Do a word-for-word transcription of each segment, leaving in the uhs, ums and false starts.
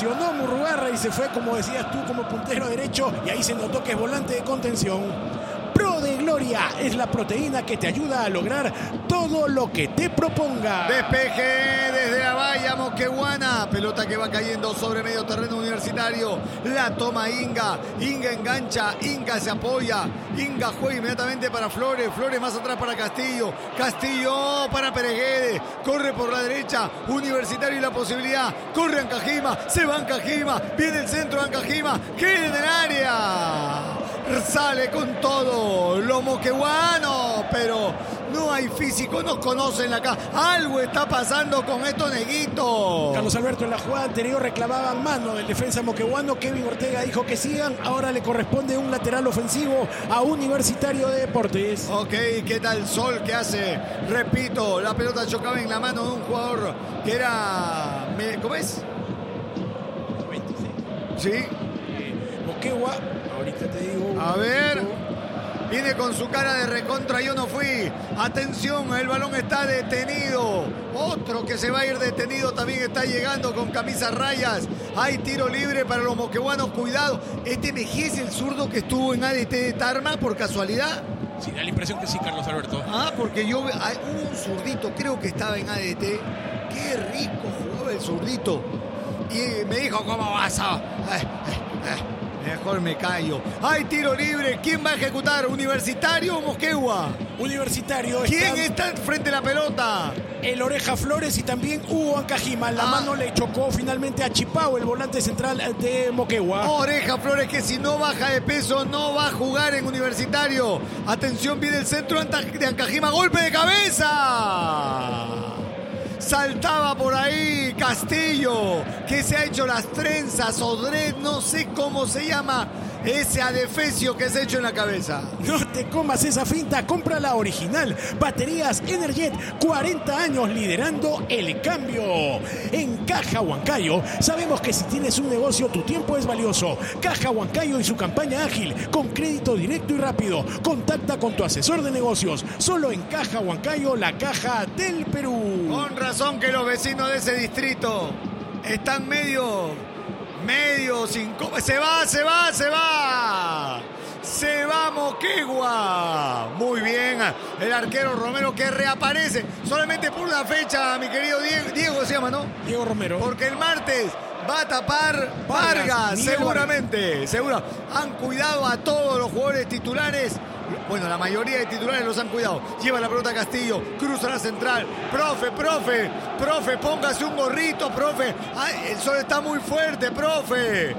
presionó Murrugarra y se fue, como decías tú, como puntero derecho, y ahí se notó que es volante de contención. Pro de Gloria es la proteína que te ayuda a lograr todo lo que te proponga. Despeje desde la valla Moqueguana. Pelota que va cayendo sobre medio terreno Universitario. La toma Inga. Inga engancha. Inga se apoya. Inga juega inmediatamente para Flores. Flores más atrás para Castillo. Castillo para Pereguede. Corre por la derecha. Universitario y la posibilidad. Corre Ancajima. Se va Ancajima. Viene el centro de Ancajima. Queda en el área. Sale con todo lo moqueguano, pero no hay físico, no conocen la casa. Algo está pasando con estos neguitos. Carlos Alberto, en la jugada anterior reclamaban mano del defensa moqueguano. Kevin Ortega dijo que sigan. Ahora le corresponde un lateral ofensivo a Universitario de Deportes. Ok, ¿qué tal Sol que hace? Repito, la pelota chocaba en la mano de un jugador que era... ¿Cómo es? veintiséis. Sí. Eh, Moquegua. Ahorita te digo. A ver. Viene con su cara de recontra, yo no fui. Atención, el balón está detenido. Otro que se va a ir detenido también está llegando con camisas rayas. Hay tiro libre para los moqueguanos. Cuidado. Este Mejía es el zurdo que estuvo en A D T de Tarma por casualidad. Sí, da la impresión que sí, Carlos Alberto. Ah, porque yo hay un zurdito, creo que estaba en A D T. Qué rico jugaba el zurdito. Y me dijo, ¿cómo vas a...? Eh, eh, eh. Mejor me callo. ¡Hay tiro libre! ¿Quién va a ejecutar? ¿Universitario o Moquegua? Universitario. ¿Quién está frente a la pelota? El Oreja Flores y también Hugo Ancajima. La ah. mano le chocó finalmente a Chipao, el volante central de Moquegua. Oreja Flores, que si no baja de peso no va a jugar en Universitario. Atención, viene el centro de Ancajima. ¡Golpe de cabeza! Saltaba por ahí Castillo, que se ha hecho las trenzas, Odred, no sé cómo se llama ese adefesio que se ha hecho en la cabeza. No te comas esa finta, compra la original. Baterías Energet, cuarenta años liderando el cambio. En Caja Huancayo sabemos que si tienes un negocio tu tiempo es valioso. Caja Huancayo y su campaña ágil, con crédito directo y rápido. Contacta con tu asesor de negocios. Solo en Caja Huancayo, la caja del Perú. Con razón que los vecinos de ese distrito están medio... Medio, sin... Se va, se va, se va. Se va Moquegua. Muy bien. El arquero Romero que reaparece. Solamente por una fecha, mi querido Diego. Diego se llama, ¿no? Diego Romero. Porque el martes va a tapar Vargas, Vargas seguramente. Vargas. Seguro. Han cuidado a todos los jugadores titulares. Bueno, la mayoría de titulares los han cuidado. Lleva la pelota Castillo, cruza la central. Profe, profe, profe, póngase un gorrito, profe. Ay, el sol está muy fuerte, profe.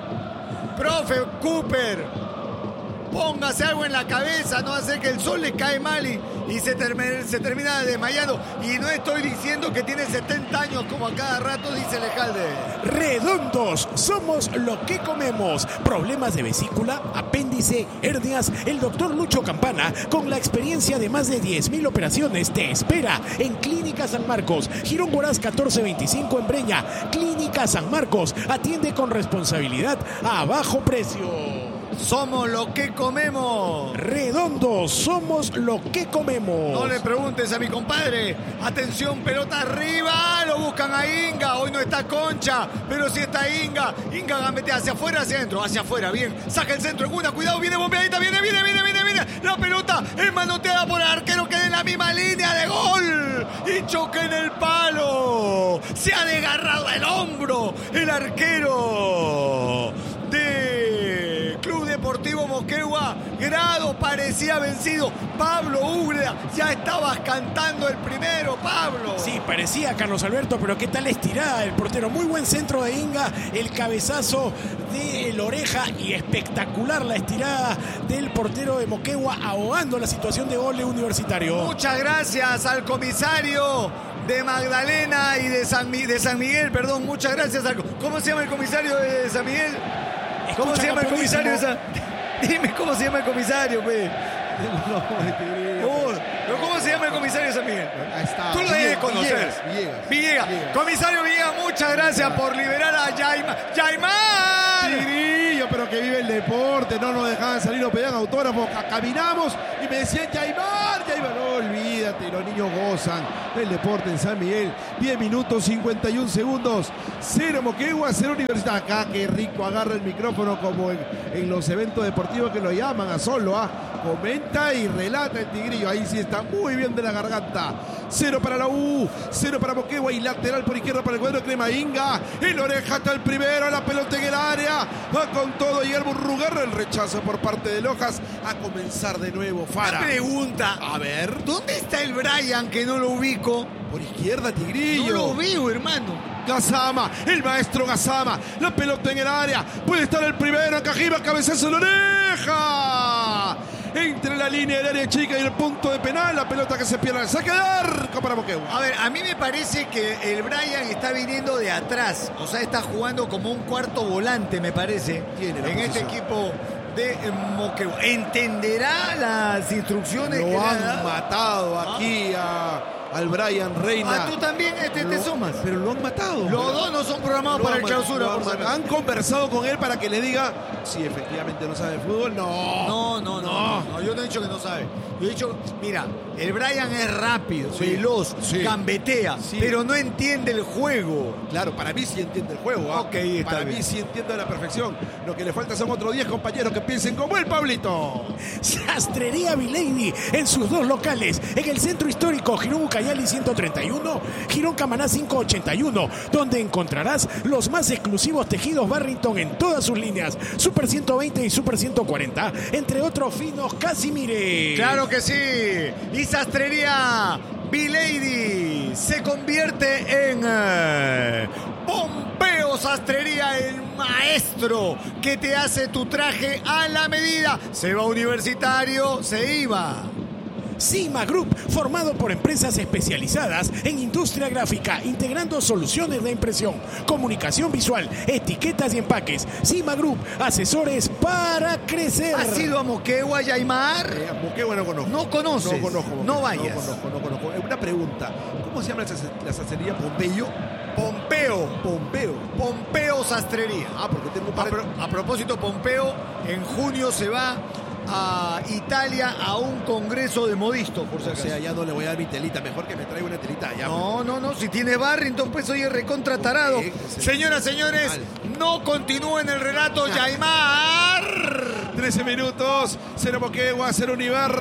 Profe, Cooper. Póngase algo en la cabeza, no hacer que el sol le cae mal y, y se, termine, se termina desmayando. Y no estoy diciendo que tiene setenta años como a cada rato dice Lejalde. Redondos, somos lo que comemos. Problemas de vesícula, apéndice, hernias. El doctor Lucho Campana, con la experiencia de más de diez mil operaciones, te espera en Clínica San Marcos. Girón Huaraz catorce veinticinco en Breña. Clínica San Marcos, atiende con responsabilidad a bajo precio. Somos lo que comemos. Redondos, somos lo que comemos. No le preguntes a mi compadre. Atención, pelota arriba. Lo buscan a Inga. Hoy no está Concha, pero sí está Inga. Inga gambetea hacia afuera, hacia adentro. Hacia afuera, bien. Saca el centro en una. Cuidado, viene bombeadita. Viene, viene, viene, viene, viene. La pelota es manoteada por el arquero que en la misma línea de gol. Y choque en el palo. Se ha desgarrado el hombro el arquero de Club Deportivo Moquegua. Grado parecía vencido. Pablo Úgreda, ya estabas cantando el primero, Pablo. Sí, parecía, Carlos Alberto, pero qué tal estirada del portero. Muy buen centro de Inga, el cabezazo de la Oreja y espectacular la estirada del portero de Moquegua, ahogando la situación de gol de Universitario. Muchas gracias al comisario de Magdalena y de San, de San Miguel, perdón, muchas gracias al... ¿Cómo se llama el comisario de San Miguel? ¿Cómo se llama el comisario? Esa? Dime cómo se llama el comisario, pues. Oh, pero ¿cómo se llama el comisario de San Miguel? Ahí está. Tú lo debes conocer. Villegas, Villegas, Villegas. Villegas. Comisario Villegas, muchas gracias por liberar a Yaimar. ¡Yaimar! Tirillo, pero que vive el de deporte, no nos dejaban salir, nos pedían autógrafos, caminamos y me decían Yaimar, Yaimar, no olvídate, los niños gozan del deporte en San Miguel. diez minutos, cincuenta y un segundos, cero Moquegua, cero Universidad. Acá qué rico, agarra el micrófono como en, en los eventos deportivos que lo llaman a solo, ¿ah? Comenta y relata el Tigrillo, ahí sí está muy bien de la garganta. Cero para la U, cero para Moquegua y lateral por izquierda para el cuadro de Crema. Inga, el oreja hasta el primero, la pelota en el área, va con todo Guillermo Urrugarra, el rechazo por parte de Lojas, a comenzar de nuevo Fara. Una pregunta, a ver, ¿dónde está el Brian que no lo ubico? Por izquierda Tigrillo. No lo veo, hermano. Gazama, el maestro Gazama, la pelota en el área, puede estar el primero, Acajima, cabezazo en la oreja. Entre la línea del área chica y el punto de penal, la pelota que se pierde, saque de arco para Moquegua. A ver, a mí me parece que el Brian está viniendo de atrás, o sea, está jugando como un cuarto volante, me parece, Tiene la en posición. este equipo de Moquegua. ¿Entenderá las instrucciones que Lo le han da? matado aquí a, al Brian Reina. Ah, tú también este, te Lo- sumas. Pero lo han matado. Los dos no son programados Lo para han el ma- clausura, lo han por si ma- acaso. Han conversado con él para que le diga si efectivamente no sabe de fútbol. No. No, no, no, no, no, yo no he dicho que no sabe. Yo he dicho, mira, el Brian es rápido, Sí, veloz, sí. gambetea, Sí. pero no entiende el juego. Claro, para mí sí entiende el juego. ¿ah? Ok, está para bien. mí sí entiende a la perfección. Lo que le falta son otros diez compañeros que piensen como el Pablito. Sastrería Vilady en sus dos locales, en el centro histórico Girón Ucayali ciento treinta y uno, Girón Camaná quinientos ochenta y uno, donde encontrarás los más exclusivos tejidos Barrington en todas sus líneas, Super ciento veinte y Super ciento cuarenta, entre otros finos Casimire. Claro que sí. Y Sastrería Vilady se convierte en eh, Pompeo Sastrería, el maestro que te hace tu traje a la medida. Se va Universitario, se iba. Cima Group, formado por empresas especializadas en industria gráfica, integrando soluciones de impresión, comunicación visual, etiquetas y empaques. Cima Group, asesores para crecer. ¿Has ido a Moquegua, Yaimar? Eh, Moquegua no conozco. No conoces. No conozco. Moquegua. No vayas. No conozco, no conozco. Eh, Una pregunta. ¿Cómo se llama la sac- la sastrería? ¿Pompeyo? Pompeo. Pompeo. Pompeo Sastrería. Ah, porque tengo un A, par de... pro- a propósito, Pompeo en junio se va a Italia a un congreso de modistos, por si O acaso. sea, ya no le voy a dar mi telita. Mejor que me traiga una telita allá. No, no, no. Si tiene Barrington, pues oye, recontra tarado. Ok, que se- Señoras, señores, no continúen el relato, Yaimar. trece minutos. Cero Moquegua, cero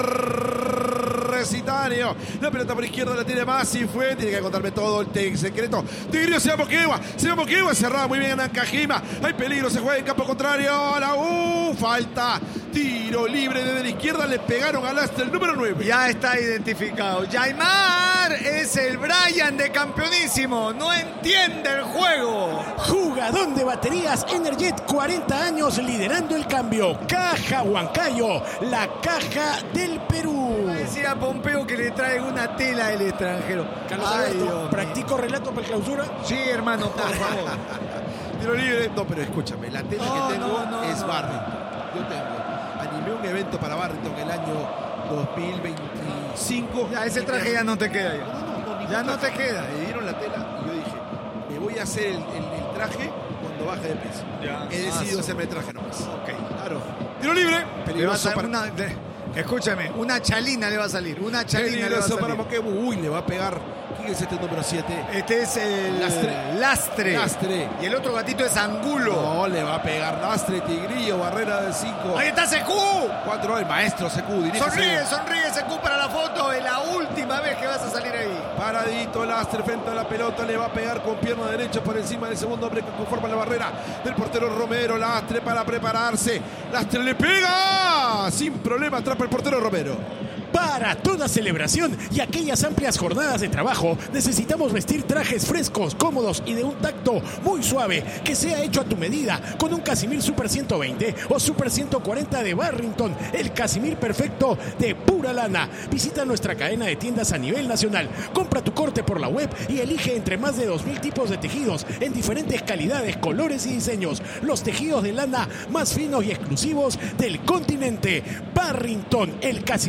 Universitario. La pelota por izquierda la tiene Masi. Fue. Tiene que contarme todo el te- secreto. Tigrillo se va Moquegua. Se va Moquegua. Cerrada muy bien en Ancajima. Hay peligro. Se juega en campo contrario. La U. Falta. Tiro libre desde la izquierda. Le pegaron al Astre el número nueve. Ya está identificado. Yaimar es el Brian de Campeonísimo. No entiende el juego. Jugadón de baterías Energet, cuarenta años liderando el cambio. Caja Huancayo, la caja del Perú. Decía Pompeo que le traen una tela del extranjero. Carlos Ay, Alberto, Dios mío. practico relato para el clausura. Sí, hermano, por favor. Tiro libre. No, pero escúchame. La tela No, que tengo no, no, es no. Barrington. Yo tengo. Animé un evento para Barrington el año dos mil veinticinco. Ya, ese Y traje me- ya no te queda ya. No, no, no, ningún Ya no traje. te queda. Me dieron la tela y yo dije, me voy a hacer el, el- el traje cuando baje de peso. Ya. He decidido Ah, hacerme el traje nomás. Ok. Claro. Tiro libre. Le va a Peligroso salir para, una, de- escúchame, una chalina le va a salir. Una chalina le va a peligroso salir. para Moquegua. Uy, le va a pegar. ¿Quién es este número siete? Este es el Lastre. Lastre. Lastre. Y el otro gatito es Angulo. No, le va a pegar Lastre, Tigrillo, barrera de cinco. Ahí está Secu. cuatro, el maestro Secu. diríjese. Sonríe, sonríe Secu para la foto. Es la última vez que vas a salir ahí. Paradito Lastre frente a la pelota, le va a pegar con pierna derecha por encima del segundo hombre que conforma la barrera del portero Romero. Lastre para prepararse. Lastre le pega. Sin problema atrapa el portero Romero. Para toda celebración y aquellas amplias jornadas de trabajo, necesitamos vestir trajes frescos, cómodos y de un tacto muy suave, que sea hecho a tu medida, con un Casimir Super ciento veinte o Super ciento cuarenta de Barrington, el Casimir perfecto de pura lana. Visita nuestra cadena de tiendas a nivel nacional, compra tu corte por la web y elige entre más de dos mil tipos de tejidos en diferentes calidades, colores y diseños. Los tejidos de lana más finos y exclusivos del continente. Barrington, el Casimir perfecto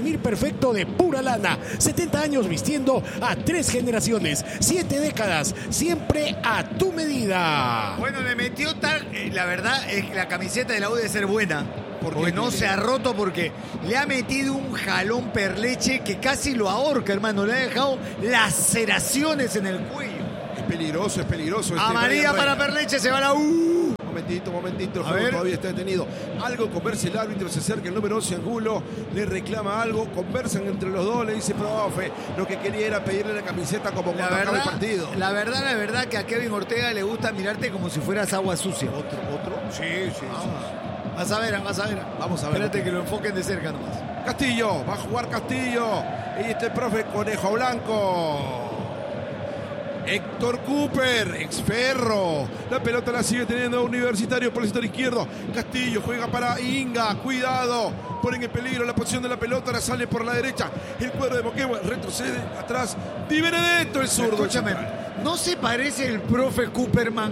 perfecto de pura lana. setenta años vistiendo a tres generaciones, siete décadas, siempre a tu medida. Bueno, le metió tal... eh, la verdad es que la camiseta de la U debe ser buena. Porque no se ha roto, porque le ha metido un jalón Perleche que casi lo ahorca, hermano. Le ha dejado laceraciones en el cuello. Es peligroso, es peligroso. Este Amarilla para Perleche, se va la U. Momentito, momentito, el A juego ver. todavía está detenido. Algo conversa el árbitro, se acerca el número once Angulo, le reclama algo, conversan entre los dos, le dice, profe, lo que quería era pedirle la camiseta como La cuando acaba verdad, el partido. la verdad, la verdad que a Kevin Ortega le gusta mirarte como si fueras agua sucia. ¿Otro, otro? Sí, sí, Ah. Vas a ver, vas a ver. Vamos a ver. Espérate que lo enfoquen de cerca nomás. Castillo, va a jugar Castillo. Y este profe Conejo Blanco. Héctor Cooper, exferro. La pelota la sigue teniendo Universitario por el sector izquierdo. Castillo juega para Inga. Cuidado. Ponen en peligro la posición de la pelota. Ahora sale por la derecha. El cuadro de Moquegua retrocede atrás. Di Benedetto, el zurdo. Escúchame, ¿no se parece el profe Cooperman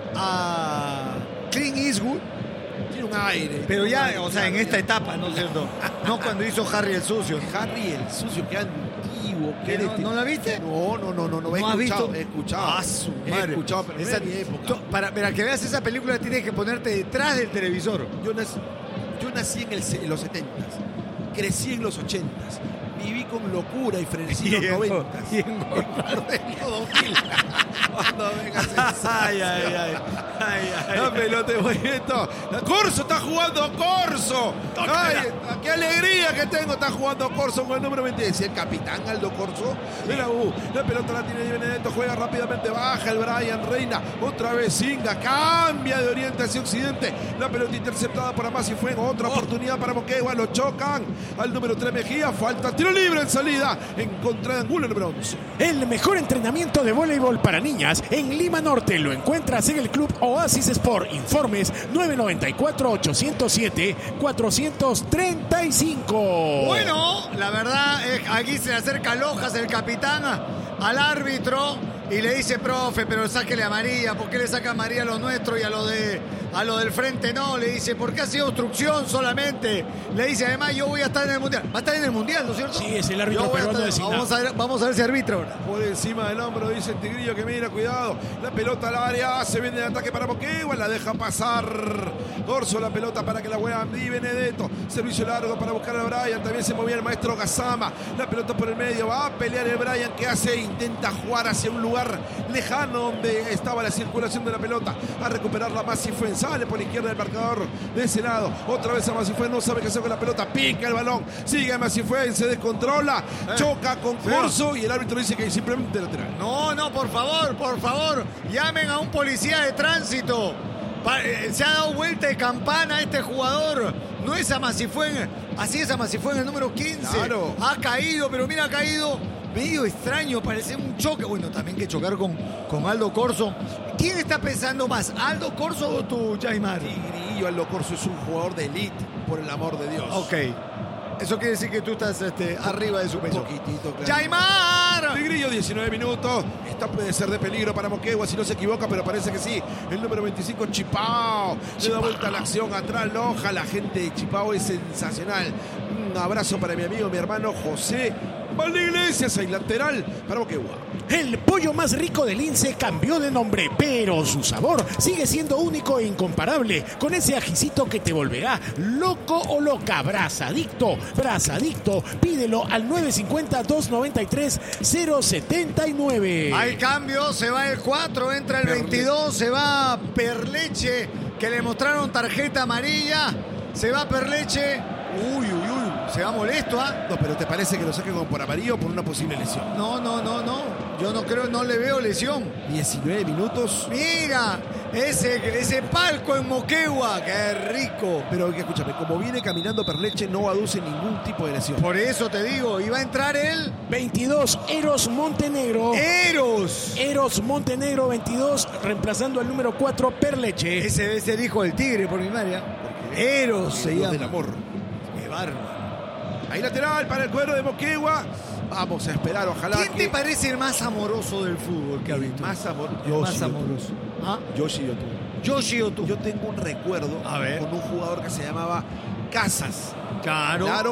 a Clint Eastwood? Tiene un aire. Pero ya, o sea, en esta etapa, ¿no es cierto? No cuando hizo Harry el sucio. Harry el sucio, qué antiguo. ¿Qué, Qué no, desti- ¿No la viste? No, no, no, no, no. He ¿No has escuchado, visto? he escuchado. Ah, su He madre. escuchado, pero Esa- no es mi época. to- para, para que veas esa película tienes que ponerte detrás del televisor. Yo nací, yo nací en, el, se- en los setentas, crecí en los ochentas, viví con locura y frenesí en los noventas. y engordar. En los dos mil. Cuando vengas esa- Ay, ay, ay. Ay, ay. La pelota de movimiento. Corso está jugando Corso. Ay, qué alegría que tengo. Está jugando Corso con el número veintidós. El capitán Aldo Corso de la U. La pelota la tiene Di Benedetto. Juega rápidamente. Baja el Brian Reina. Otra vez Inga. Cambia de oriente hacia occidente. La pelota interceptada por Amasi Fuego. Otra oportunidad para Moquegua. Lo chocan al número tres Mejía. Falta tiro libre en salida. En contra de Angulo, número once. El mejor entrenamiento de voleibol para niñas en Lima Norte lo encuentras en el Club Oasis Sport. Informes nueve nueve cuatro, ocho cero siete, cuatro tres cinco. Bueno, la verdad es que aquí se le acerca Lojas, el capitán, al árbitro y le dice, profe, pero sáquele amarilla. ¿Por qué le saca amarilla a los nuestros y a los de a lo del frente no? Le dice, ¿por qué ha sido obstrucción solamente? Le dice, además, yo voy a estar en el Mundial. ¿Va a estar en el Mundial, no es cierto? Sí, es el árbitro Yo voy a peruano estar- designado. Vamos a ver, vamos a ver si arbitra ahora. Por encima del hombro dice el Tigrillo que mira, cuidado. La pelota al área, se viene el ataque para Moquegua, la deja pasar. Corso la pelota para que la juega Di Benedetto. Servicio largo para buscar a Brian. También se movía el maestro Gazama. La pelota por el medio, va a pelear el Brian. ¿Qué hace? Intenta jugar hacia un lugar lejano donde estaba la circulación de la pelota. A recuperarla Masifuen. Sale por la izquierda del marcador de ese lado. Otra vez a Masifuen, no sabe qué hacer con la pelota. Pica el balón. Sigue Masifuen, se descontrola. Choca con Corso y el árbitro dice que es simplemente lateral. No, no, por favor, por favor, llamen a un policía de tránsito. Pa- eh, Se ha dado vuelta de campana este jugador. No es Amasifuen, así es Amasifuen, el número quince. Claro. Ha caído, pero mira, ha caído medio extraño, parece un choque. Bueno, también que chocar con, con Aldo Corso. ¿Quién está pensando más, Aldo Corso o tú, Jaimar? Tigrillo Aldo Corso es un jugador de elite, por el amor de Dios. Ok. Eso quiere decir que tú estás este, arriba de su Un peso. poquitito, claro. ¡Jaimar! Tigrillo, diecinueve minutos. Esta puede ser de peligro para Moquegua si no se equivoca, pero parece que sí. El número veinticinco, Chipao. Le da vuelta a la acción atrás, Loja. La gente de Chipao es sensacional. Un abrazo para mi amigo, mi hermano José Valdeiglesias, ahí lateral para Moquegua. El pollo más rico del Lince cambió de nombre, pero su sabor sigue siendo único e incomparable, con ese ajicito que te volverá loco o loca. Brazadicto, Brazadicto, pídelo al nueve cinco cero, dos nueve tres, cero siete nueve. Hay cambio, se va el cuatro, entra el veintidós, se va Perleche, que le mostraron tarjeta amarilla, se va Perleche, uy, uy, uy, se va molesto, ¿ah? No, pero ¿te parece que lo saquen como por amarillo o por una posible lesión? No, no, no, no, yo no creo, no le veo lesión. diecinueve minutos. Mira, ese, ese palco en Moquegua, qué rico. Pero escúchame, como viene caminando Perleche, no aduce ningún tipo de lesión. Por eso te digo, iba a entrar el veintidós, Eros Montenegro. Eros. Eros Montenegro, veintidós, reemplazando al número cuatro, Perleche. Ese debe ser hijo del tigre por mi María. Eros se Dios llama. del amor. Qué bárbaro. Ahí lateral para el cuadro de Moquegua. Vamos a esperar, ojalá ¿Quién que... te parece el más amoroso del fútbol que ha visto? Más amor. El Yoshi más Otú. amoroso. ¿Ah? Yoshi Otú. Yoshi Otú. Yo tengo un recuerdo A ver. con un jugador que se llamaba Casas. Claro. Claro,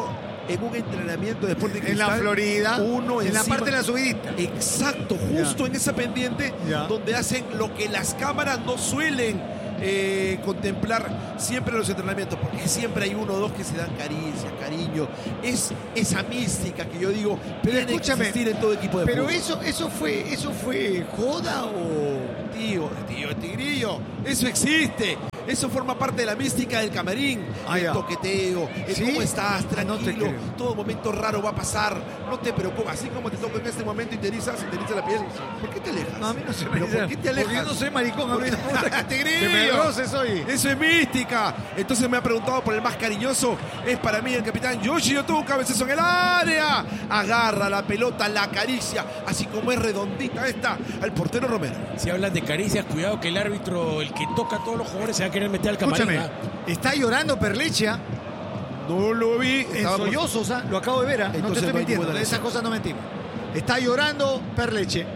en un entrenamiento de Sporting En Cristal. la Florida, Uno en la encima- parte de la subidita. Exacto, justo Ya. en esa pendiente Ya. donde hacen lo que las cámaras no suelen eh, contemplar siempre en los entrenamientos, porque siempre hay uno o dos que se dan caricia, cariño. Es esa mística que yo digo, Pero tiene que escúchame, existir en todo equipo de Pero fútbol. eso, eso fue, eso fue joda o. Tío, tío, Tigrillo, eso existe. Eso forma parte de la mística del camarín. Ah, el ya. toqueteo, el ¿Sí? cómo estás, Ah, no te tranquilo. creo. Todo momento raro va a pasar. No te preocupes. Así como te toco en este momento y te erizas, y te eriza la piel. ¿Por qué te alejas? No, a mí no se me ¿Pero dice. ¿Por qué te alejas? Porque yo no soy maricón, a mí no me gusta que Tigrillo. que me roces hoy. Eso es mística. Entonces me ha preguntado por el más cariñoso. Es para mí el capitán Yoshi Yotun, cabezazo en el área. Agarra la pelota, la acaricia, así como es redondita esta, al portero Romero. Si hablan de caricias, cuidado que el árbitro, el que toca a todos los jugadores, se va a querer meter al camarín. Escúchame, ¿ah? está llorando Perlecha No lo vi. en Estaba por- sollozos, ¿ah? Lo acabo de ver, ¿ah? No te Entonces estoy no hay mintiendo, ninguna de esas lesión. cosas no mentimos. Está llorando Perleche.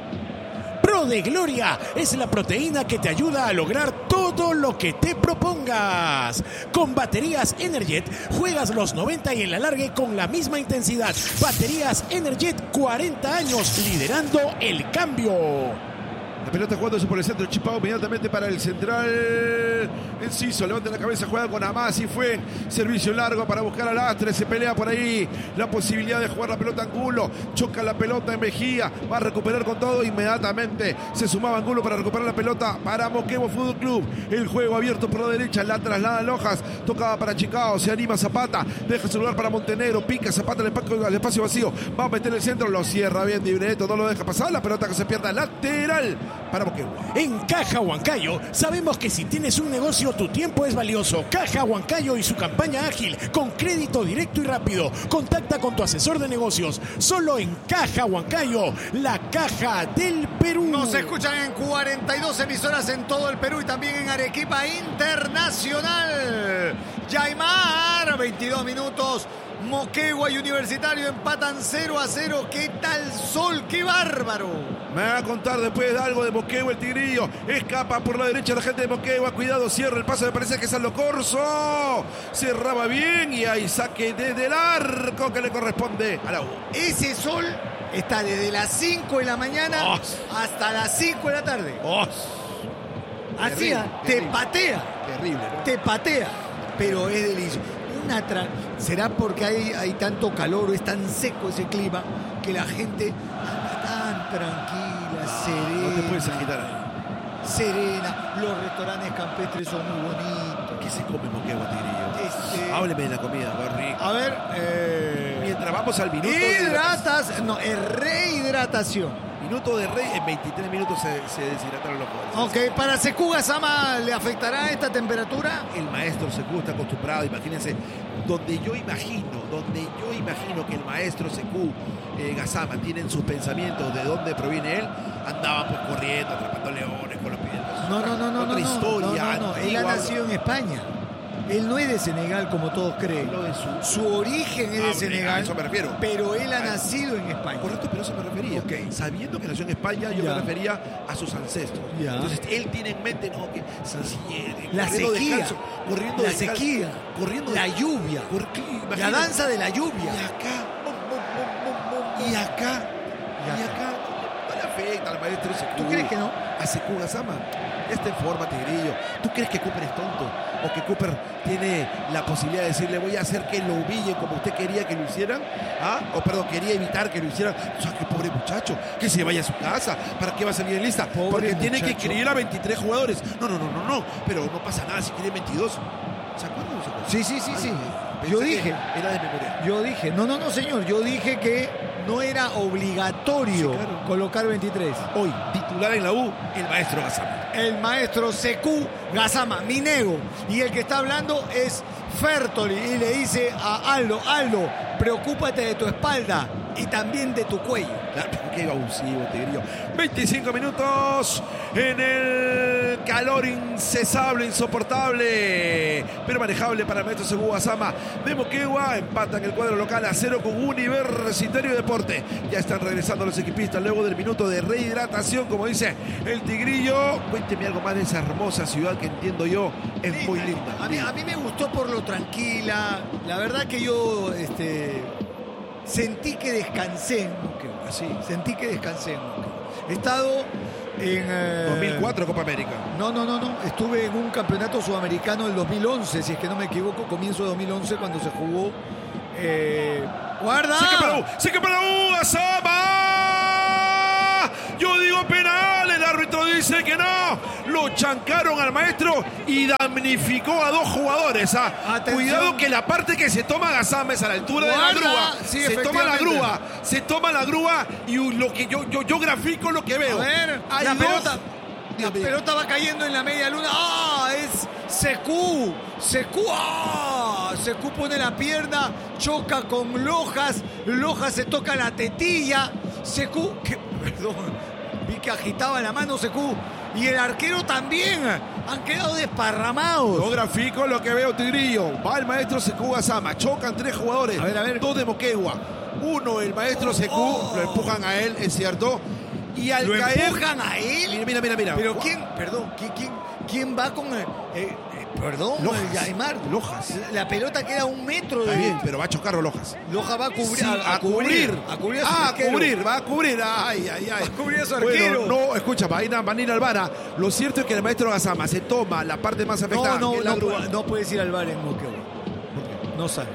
Pro de Gloria es la proteína que te ayuda a lograr todo lo que te propongas. Con baterías Energet juegas los noventa y el alargue con la misma intensidad. Baterías Energet, cuarenta años liderando el cambio. La pelota jugándose por el centro, chipado inmediatamente para el central. Enciso, levanta la cabeza, juega con Amasi, fue servicio largo para buscar al Astre, se pelea por ahí la posibilidad de jugar la pelota Angulo, choca la pelota en Mejía, va a recuperar con todo inmediatamente, se sumaba Angulo para recuperar la pelota para Moquegua Fútbol Club, el juego abierto por la derecha, la traslada Lojas, tocaba para Chicao, se anima Zapata, deja su lugar para Montenegro, pica Zapata al espacio, al espacio vacío, va a meter el centro, lo cierra bien Dibreto, no lo deja pasar, la pelota que se pierda lateral para Moquegua. En Caja Huancayo sabemos que si tienes un negocio tu tiempo es valioso. Caja Huancayo y su campaña ágil con crédito directo y rápido. Contacta con tu asesor de negocios. Solo en Caja Huancayo, la caja del Perú. Nos escuchan en cuarenta y dos emisoras en todo el Perú y también en Arequipa Internacional. Yaimar, veintidós minutos. Moquegua y Universitario empatan cero a cero. ¿Qué tal Sol? ¡Qué bárbaro! Me va a contar después de algo de Moquegua el Tigrillo. Escapa por la derecha la gente de Moquegua. Cuidado, cierra el paso. Me parece que es San Corso. Cerraba bien y hay saque desde el arco que le corresponde a la U. Ese Sol está desde las cinco de la mañana Oh. hasta las cinco de la tarde. Oh, Así, terrible, ah, te terrible. patea. terrible, ¿no? Te patea, pero es delicioso. Una tra- ¿Será porque hay, hay tanto calor o es tan seco ese clima que la gente anda tan tranquila, serena? No te puedes agitar ahí. Serena. Los restaurantes campestres son muy bonitos. ¿Qué se come Moquegua, Tigrillo? Este, Hábleme de la comida, qué rico. a ver, eh, Mientras vamos al minuto de, hidratas, no, es rehidratación. minuto de Rey, en veintitrés minutos se, se deshidrataron los jugadores. Ok, para Sekou Gassama, ¿le afectará esta temperatura? El maestro Sekou está acostumbrado, imagínense, donde yo imagino, donde yo imagino que el maestro Sekou eh, Gassama tiene en sus pensamientos de dónde proviene él, andaba pues corriendo, atrapando leones con los pies. No, no, no, no. Otra no, historia. No, no, no. Él ha antigua. nacido en España. Él no es de Senegal como todos creen. Hablo de su- Su origen es Ah, de a Senegal. eso me refiero. Pero él ha Ah, nacido en España. Correcto, pero eso me refería. Ok. Sabiendo que nació en España, yo Ya. me refería a sus ancestros. Ya. Entonces, él tiene en mente, no, que sencillez, La corriendo sequía. descalzo, corriendo La descalzo, sequía. corriendo La de- lluvia. Cor- ¿qué? La Imagínate. danza de la Y lluvia. acá, bum, bum, bum, bum, bum, y acá, y Y acá, no le afecta al maestro Sekou. ¿Tú crees que no? A Sekou Gassama. Esta en forma, Tigrillo. ¿Tú crees que Cooper es tonto? ¿O que Cooper tiene la posibilidad de decirle voy a hacer que lo humillen como usted quería que lo hicieran? ¿Ah? O perdón, quería evitar que lo hicieran. O sea, que pobre muchacho, que se vaya a su casa. ¿Para qué va a salir en lista? Pobre Porque tiene que muchacho. inscribir a veintitrés jugadores. No, no, no, no, no. Pero no pasa nada si quiere veintidós. ¿Se acuerdan o no se acuerdan? Sí, sí, sí, sí. Pensé Yo que dije. Era de memoria. Yo dije. No, no, no, señor. Yo dije que no era obligatorio Sí, claro. colocar veintitrés. Hoy, titular en la U, el maestro Gassama. El maestro Sekou Gassama, mi nego. Y el que está hablando es Fertoli. Y le dice a Aldo, Aldo, preocúpate de tu espalda y también de tu cuello. Claro, qué abusivo, Tigrillo. veinticinco minutos en el el calor incesable, insoportable, pero manejable para el maestro Sekou Gassama de Moquegua. Empatan el cuadro local a cero con Universitario Deporte. Ya están regresando los equipistas luego del minuto de rehidratación, como dice el Tigrillo. Cuénteme algo más de esa hermosa ciudad que entiendo yo es Sí, muy a- linda. A mí, a mí me gustó por lo tranquila. La verdad que yo este, sentí que descansé en Moquegua. Así. Sentí que descansé en Moquegua. He estado en... eh, dos mil cuatro Copa América. No, no, no, no. Estuve en un campeonato sudamericano del dos mil once, si es que no me equivoco, comienzo de dos mil once cuando se jugó... Eh, ¡Guarda! ¡Se que para U! ¡Se que para U! ¡Gassama! Yo digo penal. El árbitro dice que no. Lo chancaron al maestro y damnificó a dos jugadores. ¿ah? Atención. Cuidado que la parte que se toma Gassama es a la altura de la Guarda. grúa. Sí, se toma la efectivamente. grúa. Se toma la grúa y lo que yo, yo, yo grafico lo que veo. A ver, Hay la dos- pelota, la Dios mío. pelota va cayendo en la media luna. ¡Ah! Es Sekou. Sekou. ¡Ah! Sekou pone la pierna, choca con Lojas. Lojas se toca la tetilla. Sekou, que, perdón, vi que agitaba la mano Sekou. Y el arquero también. Han quedado desparramados. Yo grafico lo que veo, Tigrillo. Va el maestro Sekou Gassama. Chocan tres jugadores. A ver, a ver. Dos de Moquegua. Uno, el maestro Sekou. Oh. Lo empujan a él, es cierto. Y al ¿Lo caer. empujan a él? Mira, mira, mira. mira. Pero quién, perdón, ¿quién, quién, quién va con el, eh, eh, perdón, Lojas. el Aymar? Lojas. La pelota queda a un metro de... Está bien, pero va a chocar Lojas. Loja va a cubrir, Sí, a, a cubrir, a cubrir a su Ah, a arquero. cubrir, va a cubrir. Ay, ay, ay. Va a cubrir a su Bueno, arquero. no, escucha, van a ir a, van a ir al vara. Lo cierto es que el maestro Gassama se toma la parte más afectada. No, no, que es la no, grúa. pu- no puedes ir al bar en Moquegua. No sabes.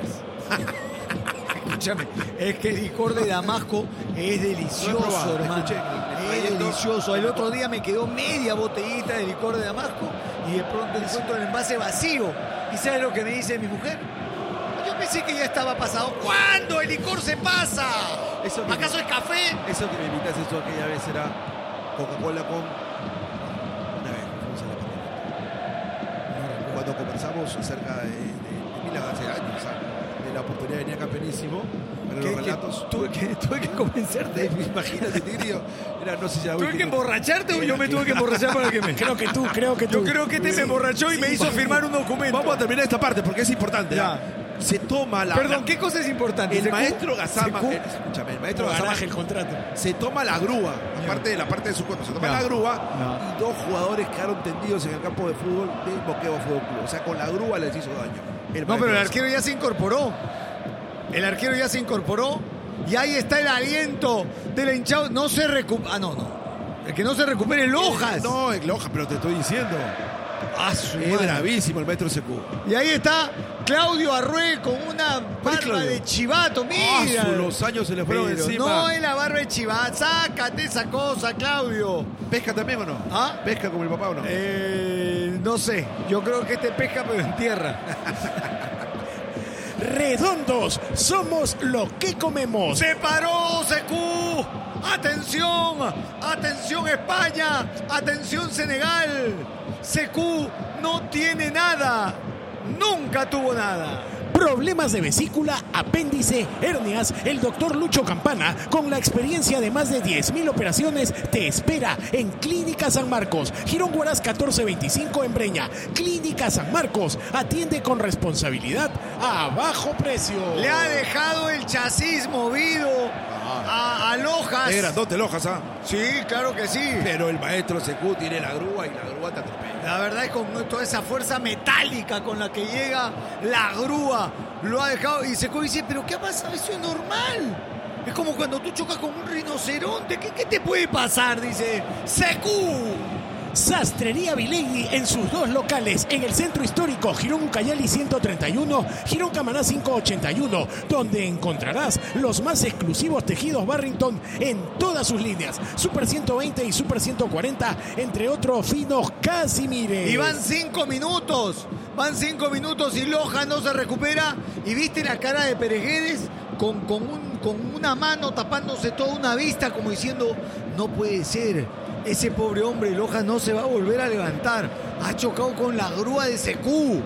Escúchame, es que el licor de Damasco es Lo he delicioso, probado, hermano. escuché, Es trayendo- delicioso. El otro día me quedó media botellita de licor de Damasco y de pronto encuentro el envase vacío. ¿Y sabes lo que me dice mi mujer? Yo pensé que ya estaba pasado. ¿Cuándo el licor se pasa? Eso que- ¿Acaso es café? Eso que me invitas, eso aquella vez era Coca-Cola con. Una vez, fuimos a la pandemia. Cuando conversamos acerca de, de, de Milan hace años, ¿ah? De la oportunidad de venir campeonísimo, pero ¿Qué- los qué- relatos. tuve, que, tuve que convencerte. Imagínate, Tigrillo. Era, no sé si era ¿Tuve wiki- que emborracharte o yo me tuve que emborrachar para que me.? Creo que tú, creo que tú. Yo creo que te me emborrachó y me hizo firmar un documento. Vamos a terminar esta parte porque es importante. Ya. ¿ah? Se toma la. Perdón, la- ¿qué cosa es importante? el ¿Secu? maestro Gassama. ¿Secu? eh, Escúchame, el maestro No, Gassama garaje el contrato. se toma la grúa, aparte de la parte de su cuerpo, se toma No. la grúa No. y dos jugadores quedaron tendidos en el campo de fútbol de Moquegua Fútbol Club. O sea, con la grúa les hizo daño. El No, pero el maestro arquero ya se incorporó. El arquero ya se incorporó. Y ahí está el aliento del hinchado. No se recupera. Ah, no, no. El que no se recupere es Lojas. No, es Lojas, pero te estoy diciendo. Ah, su Es madre. bravísimo el maestro Sekou. Y ahí está Claudio Arrué con una ¿Cuál es barba Claudio? de chivato. Ah, Mira. su- los años se le fueron Pero encima. no es la barba de chivato. Sácate esa cosa, Claudio. ¿Pesca también o no? ¿Ah? ¿Pesca como el papá o no? Eh, no sé. Yo creo que este pesca, pero en tierra. Redondos, somos lo que comemos. Se paró Sekou. Atención, atención España, atención Senegal. Sekou no tiene nada, nunca tuvo nada. Problemas de vesícula, apéndice, hernias. El doctor Lucho Campana, con la experiencia de más de diez mil operaciones, te espera en Clínica San Marcos. Girón Huaraz catorce veinticinco en Breña. Clínica San Marcos atiende con responsabilidad a bajo precio. Le ha dejado el chasis movido a, a Lojas. Es grandote Lojas, ¿ah? Sí, claro que sí. Pero el maestro Sekou tiene la grúa y la grúa te atropella. La verdad es con toda esa fuerza metálica con la que llega la grúa, lo ha dejado y Sekou dice, pero ¿qué ha pasado? Eso es normal. Es como cuando tú chocas con un rinoceronte. ¿Qué, qué te puede pasar? Dice Sekou. Sastrería Vilegui en sus dos locales, en el centro histórico Girón Ucayali ciento treinta y uno, Girón Camaná quinientos ochenta y uno, donde encontrarás los más exclusivos tejidos Barrington en todas sus líneas, Super ciento veinte y Super ciento cuarenta, entre otros finos Casimires. Y van cinco minutos, van cinco minutos y Loja no se recupera. Y viste la cara de Pereguedes con, con, un, con una mano tapándose toda una vista como diciendo, no puede ser. Ese pobre hombre Loja no se va a volver a levantar. Ha chocado con la grúa de Sekou.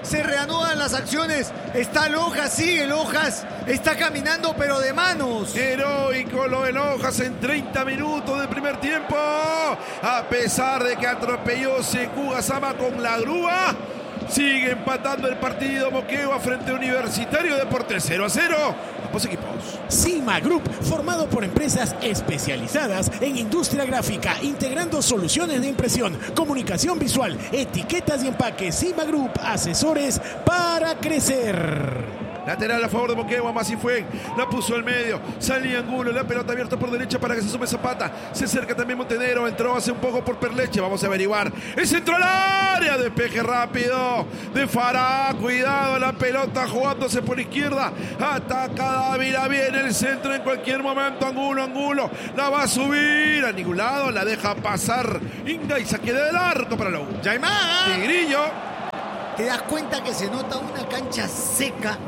se reanudan las acciones. Está Lojas, sigue Lojas, está caminando pero de manos. Heroico lo de Lojas en treinta minutos del primer tiempo. A pesar de que atropelló Sekou Gassama con la grúa, sigue empatando el partido Moquegua frente a Universitario Deportes cero a cero. Ambos equipos. Cima Group, formado por empresas especializadas en industria gráfica, integrando soluciones de impresión, comunicación visual, etiquetas y empaques. Cima Group, asesores para crecer. Lateral a favor de Moquegua, Masifuen, la puso al medio, salía Angulo, la pelota abierta por derecha para que se sume Zapata, se acerca también Montenegro, entró hace un poco por Perleche, vamos a averiguar, el centro al área, despeje rápido de Fará, cuidado la pelota jugándose por izquierda, ataca Dávila, viene el centro en cualquier momento, Angulo, Angulo, la va a subir a ningún lado, la deja pasar Inga y saque del arco para la U. Yaimán, Tigrillo. ¿te das cuenta que se nota una cancha seca?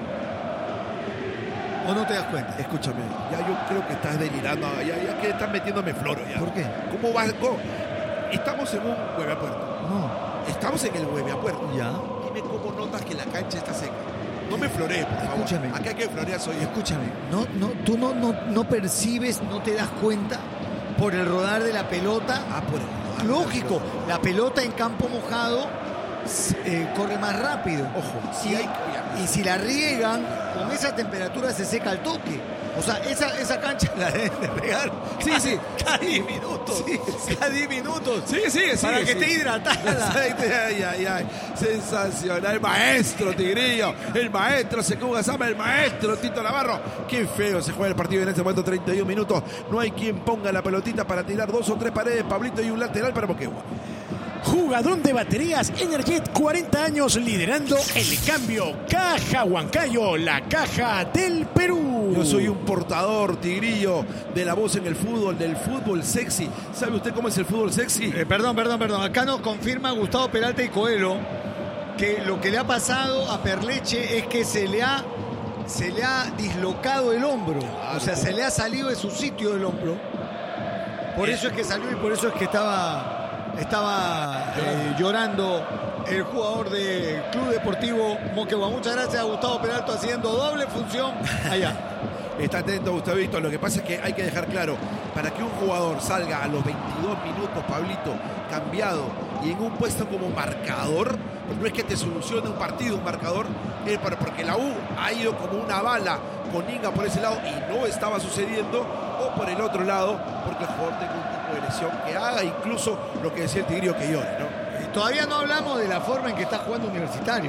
¿O no te das cuenta? Escúchame, ya yo creo que estás delirando, ya, ya que estás metiéndome floro ya. ¿Por qué? ¿Cómo vas? ¿Cómo? Estamos en un hueveapuerto. No. Estamos en el hueveapuerto. Ya. Dime cómo notas que la cancha está seca. No me florees, por favor. Escúchame. Acá hay que florear soy yo. Escúchame, no, no, tú no, no, no percibes, no te das cuenta por el rodar de la pelota. Ah, por el rodar. Lógico, la pelota en campo mojado eh, corre más rápido. Ojo, si y, hay... y si la riegan, con esa temperatura se seca al toque. O sea, esa, esa cancha la deben de regar. Sí, sí. Cada diez minutos. Sí, cada diez minutos. Sigue, sigue, Para sigue, que sigue. esté hidratada. Ay, ay, ay. Sensacional. El maestro Tigrillo. El maestro Sekou Gassama. El maestro Tito Navarro. Qué feo se juega el partido en este momento. treinta y un minutos. No hay quien ponga la pelotita para tirar dos o tres paredes. Pablito y un lateral para Moquegua. Jugadón de baterías Energet, cuarenta años liderando el cambio. Caja Huancayo, la caja del Perú. Yo soy un portador, Tigrillo, de la voz en el fútbol, del fútbol sexy. ¿Sabe usted cómo es el fútbol sexy? Eh, perdón, perdón, perdón. Acá nos confirma Gustavo Peralta y Coelho que lo que le ha pasado a Perleche es que se le ha, se le ha dislocado el hombro. O sea, se le ha salido de su sitio el hombro. Por eso es que salió y por eso es que estaba... Estaba eh, llorando el jugador del Club Deportivo Moquegua. Muchas gracias a Gustavo Peralta haciendo doble función allá. Está atento, Gustavito. Lo que pasa es que hay que dejar claro, para que un jugador salga a los veintidós minutos, Pablito, cambiado y en un puesto como marcador, pues no es que te solucione un partido, un marcador, eh, porque la U ha ido como una bala con Inga por ese lado y no estaba sucediendo, o por el otro lado, porque el jugador tenga un tipo de lesión que haga incluso lo que decía el Tigrillo, que llore, ¿no? Todavía no hablamos de la forma en que está jugando Universitario.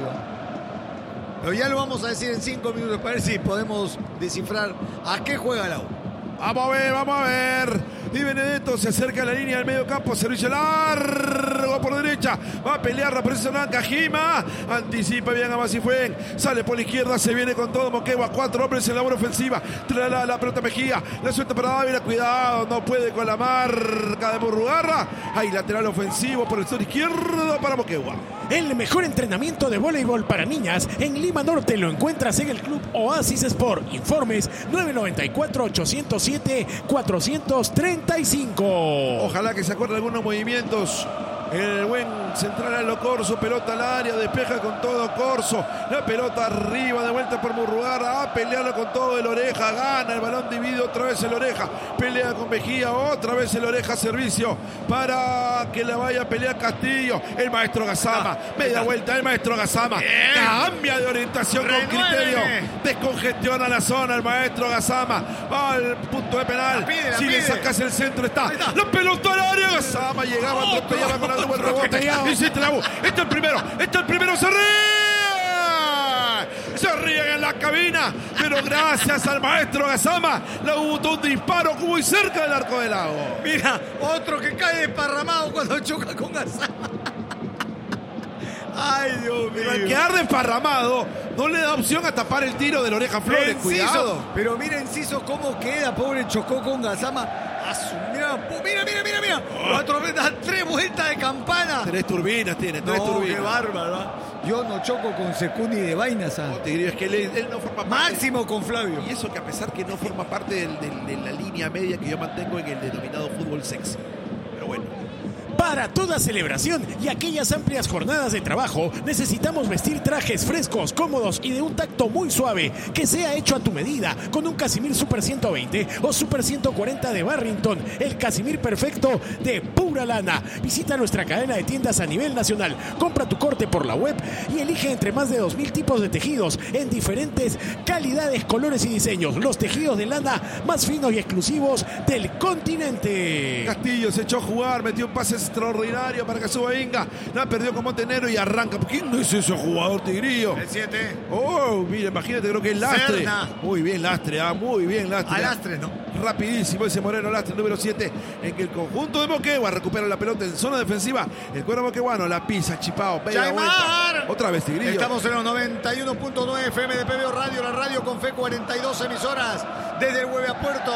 Pero ya lo vamos a decir en cinco minutos para ver si podemos descifrar a qué juega la U. Vamos a ver, vamos a ver. Di Benedetto se acerca a la línea del medio campo. Servicio largo por derecha. Va a pelear la presión blanca. Jima. Anticipa bien a Masifuen. Sale por la izquierda. Se viene con todo Moquegua. Cuatro hombres en labor ofensiva. Trae la, la pelota Mejía. La suelta para Dávila. Cuidado. No puede con la marca de Murrugarra. Hay lateral ofensivo por el sector izquierdo para Moquegua. El mejor entrenamiento de voleibol para niñas en Lima Norte lo encuentras en el Club Oasis Sport. Informes nueve nueve cuatro, ocho cero siete, cuatro tres cinco. Ojalá que se acuerde algunos movimientos. El buen central a lo Corso, pelota al área, despeja con todo Corso, la pelota arriba, de vuelta por Murrugarra, a pelearlo con todo el Oreja, gana el balón, divide otra vez el Oreja, pelea con Mejía, otra vez el Oreja, servicio para que la vaya a pelear Castillo, el maestro Gassama, media vuelta el maestro Gassama, cambia de orientación con criterio, descongestiona la zona el maestro Gassama, va al punto de penal, pide, si pide. le sacas el centro está, la pelota al área, Gassama llegaba, atropellaba con la buen rebote. Hiciste la U. Este es el primero. Este es el primero. Se ríe. Se ríen en la cabina. Pero gracias al maestro Gassama, la U botó un disparo muy cerca del arco del lago. Mira, otro que cae desparramado cuando choca con Gassama. Ay, Dios Pero al mío. quedar desparramado, no le da opción a tapar el tiro de la Oreja Flores. Enciso. Cuidado. Pero mira, Enciso, cómo queda. Pobre, chocó con Gassama. A su- Mira, mira, mira, mira, mira. Cuatro veces, tres vueltas de campana. Tres turbinas tiene, tres No, qué turbinas. bárbaro. ¿ah? Yo no choco con Secundi de vainas. ¿ah? Tigrillo, es que él, él no forma parte. Máximo con Flavio. Y eso que a pesar que no forma parte del- del- de la línea media que yo mantengo en el denominado fútbol sexy. Pero bueno. Para toda celebración y aquellas amplias jornadas de trabajo, necesitamos vestir trajes frescos, cómodos y de un tacto muy suave, que sea hecho a tu medida, con un Casimir Super ciento veinte o Super ciento cuarenta de Barrington, el Casimir perfecto de pura lana. Visita nuestra cadena de tiendas a nivel nacional, compra tu corte por la web y elige entre más de dos mil tipos de tejidos en diferentes calidades, colores y diseños. Los tejidos de lana más finos y exclusivos del continente. Castillo se echó a jugar, metió un pase extraordinario para que suba Inga. La perdió con Montenegro y arranca. ¿Quién no es ese jugador, Tigrillo? El siete. Oh, mira, imagínate, creo que es Lastre. Serna. Muy bien, Lastre, ah, muy bien, Lastre. A Lastre, ¿no? Rapidísimo ese Moreno Lastre, número siete, en que el conjunto de Moquegua recupera la pelota en zona defensiva. El cuero moqueguano la pisa, Chipao, media vuelta. Otra vez, Tigrillo. Estamos en los noventa y uno punto nueve F M de P B O Radio, la radio con fe, cuarenta y dos emisoras desde el Hueve a Puerto.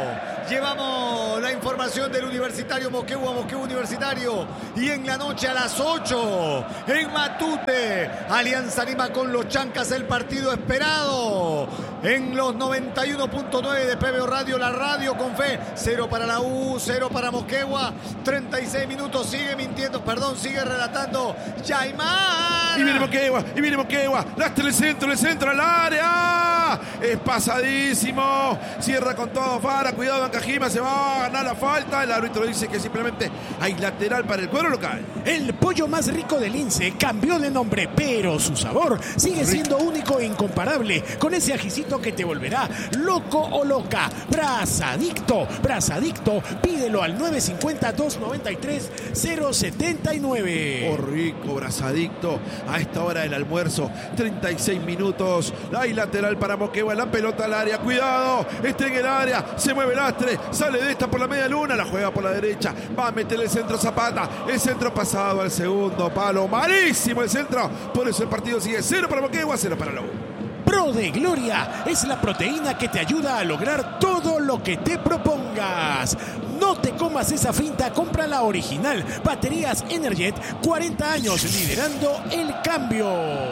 Llevamos la información del Universitario Moquegua, Moquegua Universitario. Y en la noche a las ocho, en Matute, Alianza Lima con los Chancas, el partido esperado. En los noventa y uno punto nueve de P B O Radio, la radio con fe. Cero para la U, cero para Moquegua. treinta y seis minutos, sigue mintiendo, perdón, sigue relatando Yaimar. Y viene Moquegua, y viene Moquegua. Lastre el centro, el centro al área. Es pasadísimo. Cierra con todo Fara. Cuidado, Bancajima, se va a ganar la falta. El árbitro dice que simplemente hay lateral para el cuadro local. El pollo más rico del Lince cambió de nombre, pero su sabor sigue siendo único e incomparable, con ese ajicito que te volverá loco o loca. Brazadicto, Brazadicto, pídelo al nueve cinco cero, dos nueve tres, cero siete nueve. Oh, rico, Brazadicto. A esta hora del almuerzo, treinta y seis minutos. Hay lateral para Moquegua, la pelota al área. Cuidado, está en el área. Se mueve Lastre, sale de esta por la media luna, la juega por la derecha. Va a meter el centro Zapata. El centro pasado al segundo palo. Malísimo el centro. Por eso el partido sigue cero para Moquegua, cero para la U. Pro de Gloria es la proteína que te ayuda a lograr todo lo que te propongas. No te comas esa finta, compra la original. Baterías Energet, cuarenta años liderando el cambio.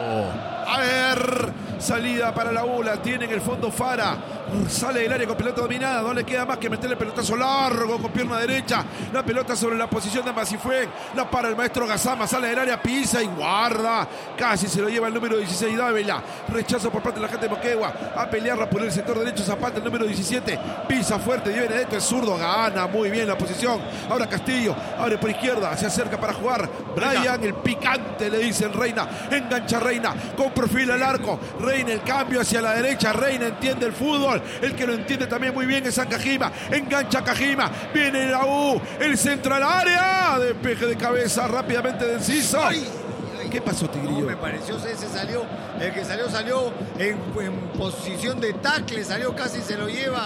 A ver, salida para la U, la tiene en el fondo Fara. Sale del área con pelota dominada, no le queda más que meterle pelotazo largo con pierna derecha. La pelota sobre la posición de Masifuen. La para el maestro Gazama, sale del área, pisa y guarda. Casi se lo lleva el número dieciséis, Dávila. Rechazo por parte de la gente de Moquegua. A pelearla por el sector derecho, Zapata, el número diecisiete. Pisa fuerte, viene de esto, es zurdo, gana muy bien la posición. Ahora Castillo, abre por izquierda, se acerca para jugar. Brian, el picante, le dicen Reina. Engancha Reina, con perfil al arco. Reina, el cambio hacia la derecha. Reina entiende el fútbol. El que lo entiende también muy bien es Cajima. Engancha Cajima. Viene la U. El centro al área. Despeje de cabeza rápidamente de Enciso. Ay, ay, ¿Qué pasó, Tigrillo? No, me pareció ese salió. El que salió, salió en, en posición de tackle. Salió casi, se lo lleva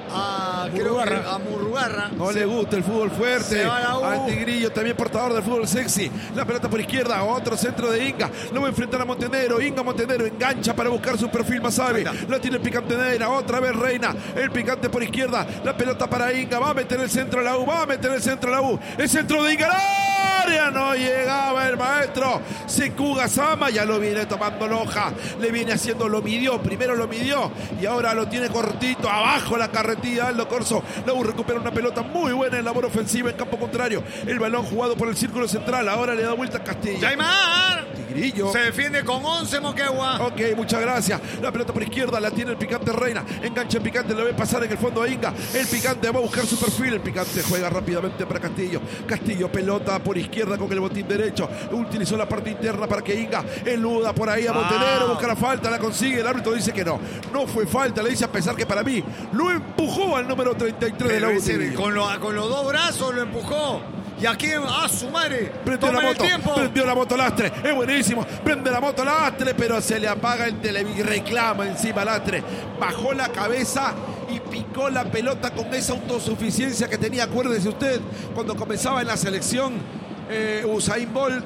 a Murrugarra. Creo que a Murrugarra. No se, le gusta el fútbol fuerte. Se va la U. Al Tigrillo, también portador del fútbol sexy. La pelota por izquierda, otro centro de Inga. Lo va a enfrentar a Montenegro. Inga Montenegro engancha para buscar su perfil más hábil. La tiene el picante Neira. Otra vez Reina. El picante por izquierda. La pelota para Inga. Va a meter el centro a la U. Va a meter el centro a la U. El centro de Inga. ¡La área! No llegaba el maestro. Sekou Gazama. Ya lo viene tomando Loja. Le viene haciendo, lo midió. Primero lo midió. Y ahora lo tiene cortito. Abajo la carretilla. Aldo Corso. La U recupera una pelota muy buena en labor ofensiva en campo contrario. El balón jugado por el círculo central. Ahora le da vuelta a Castillo. Yaimar. Tigrillo. Se defiende con once Moquegua. Ok, muchas gracias. La pelota por izquierda la tiene el picante Reina. Engancha el picante, lo ve pasar en el fondo a Inga. El picante va a buscar su perfil. El picante juega rápidamente para Castillo. Castillo, pelota por izquierda con el botín derecho. Utilizó la parte interna para que Inga eluda por ahí a Montenegro. Busca la falta, la consigue. El árbitro dice que no. No fue falta, le dice, a pesar que para mí lo empujó al número treinta y tres de la U. Con, lo, con los dos brazos lo empujó. Y aquí a su madre. Prendió la moto. Prendió la moto Lastre. Es buenísimo. Prende la moto Lastre, pero se le apaga el televisor. Reclama encima Lastre. Bajó la cabeza y picó la pelota con esa autosuficiencia que tenía. Acuérdese usted, cuando comenzaba en la selección eh, Usain Bolt,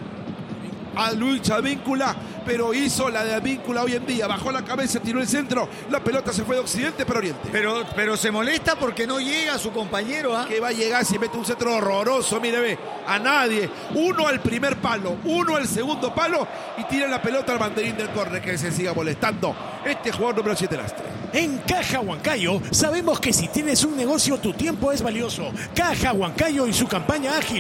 a Luis Advíncula, pero hizo la de Advíncula hoy en día. Bajó la cabeza, tiró el centro. La pelota se fue de occidente para oriente. Pero, pero se molesta porque no llega a su compañero. ¿eh? Que va a llegar si mete un centro horroroso. Mire, ve, a nadie. Uno al primer palo, uno al segundo palo y tira la pelota al banderín del córner, que se siga molestando. Este jugador número siete, Lastre. En Caja Huancayo sabemos que si tienes un negocio tu tiempo es valioso. Caja Huancayo y su campaña ágil con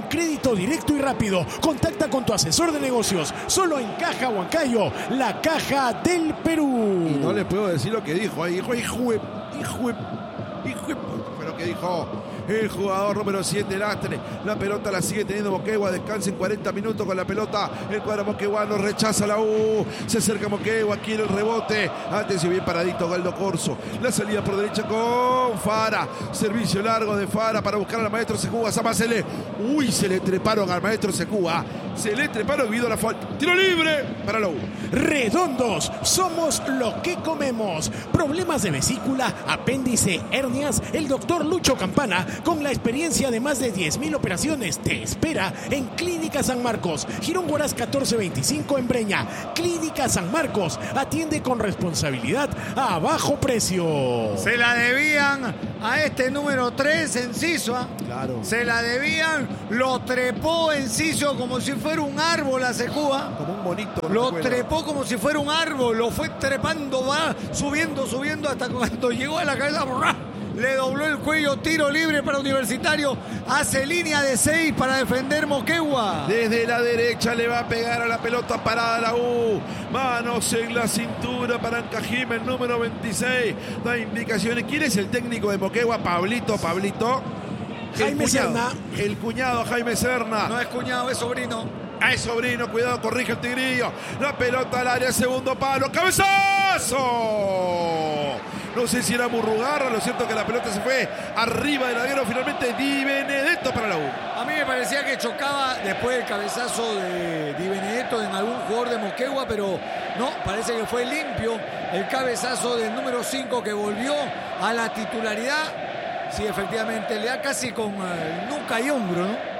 crédito directo y rápido. Contacta con tu asesor de negocios. Solo en Caja Huancayo, la caja del Perú. Y no le puedo decir lo que dijo ahí. Dijo, hijo de... Hijo de... Hijo de... Fue lo que dijo el jugador número siete, Lastre. La pelota la sigue teniendo Moquegua. Descansa en cuarenta minutos con la pelota. El cuadro moqueguano rechaza la U. Se acerca Moquegua. Quiere el rebote. Atención, bien paradito Galdo Corso. La salida por derecha con Fara. Servicio largo de Fara para buscar al maestro Secúa. Zamacele. Uy, se le treparon al maestro Secúa. Se le treparon y vino la falta. Tiro libre para la U. Redondos, somos lo que comemos. Problemas de vesícula, apéndice, hernias. El doctor Lucho Campana, con la experiencia de más de diez mil operaciones, te espera en Clínica San Marcos. Girón Huaraz catorce veinticinco en Breña. Clínica San Marcos atiende con responsabilidad a bajo precio. Se la debían a este número tres, Enciso. ¿eh? Claro. Se la debían, lo trepó Enciso como si fuera un árbol a Secúa. Como un bonito. Lo trepó como si fuera un árbol, lo fue trepando, va subiendo, subiendo hasta cuando llegó a la cabeza. ¡Brrr! Le dobló el cuello, tiro libre para Universitario. Hace línea de seis para defender Moquegua. Desde la derecha le va a pegar a la pelota parada la U. Manos en la cintura para Ancajime, el número veintiséis. Da indicaciones. ¿Quién es el técnico de Moquegua? Pablito, Pablito. Jaime el cuñado, Serna. El cuñado Jaime Serna. No es cuñado, es sobrino. Ay, sobrino, cuidado, corrige el Tigrillo. La pelota al área, segundo palo. ¡Cabezazo! No sé si era Murrugarra, lo cierto es que la pelota se fue arriba del larguero. Finalmente Di Benedetto para la U. A mí me parecía que chocaba después del cabezazo de Di Benedetto en algún jugador de Moquegua, pero no, parece que fue limpio el cabezazo del número cinco que volvió a la titularidad. Sí, efectivamente, le da casi con uh, nuca y hombro, ¿no?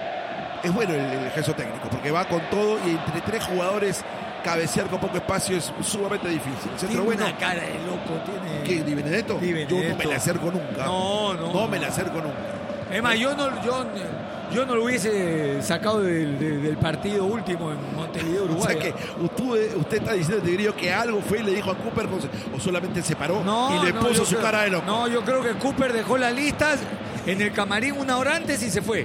Es bueno el, el gesto técnico, porque va con todo y entre tres jugadores cabecear con poco espacio es sumamente difícil. El centro Tiene bueno. una cara de loco, tiene... ¿Qué? ¿Di Benedetto? Di Benedetto. Yo no me la acerco nunca. No, no. No me la acerco nunca. Es más, yo no, yo, yo no lo hubiese sacado del, del, del partido último en Montevideo, Uruguay. O sea que usted, usted está diciendo, Tigrillo, que algo fue y le dijo a Cooper, o solamente se paró no, y le no, puso su creo, cara de loco. No, yo creo que Cooper dejó las listas en el camarín una hora antes y se fue.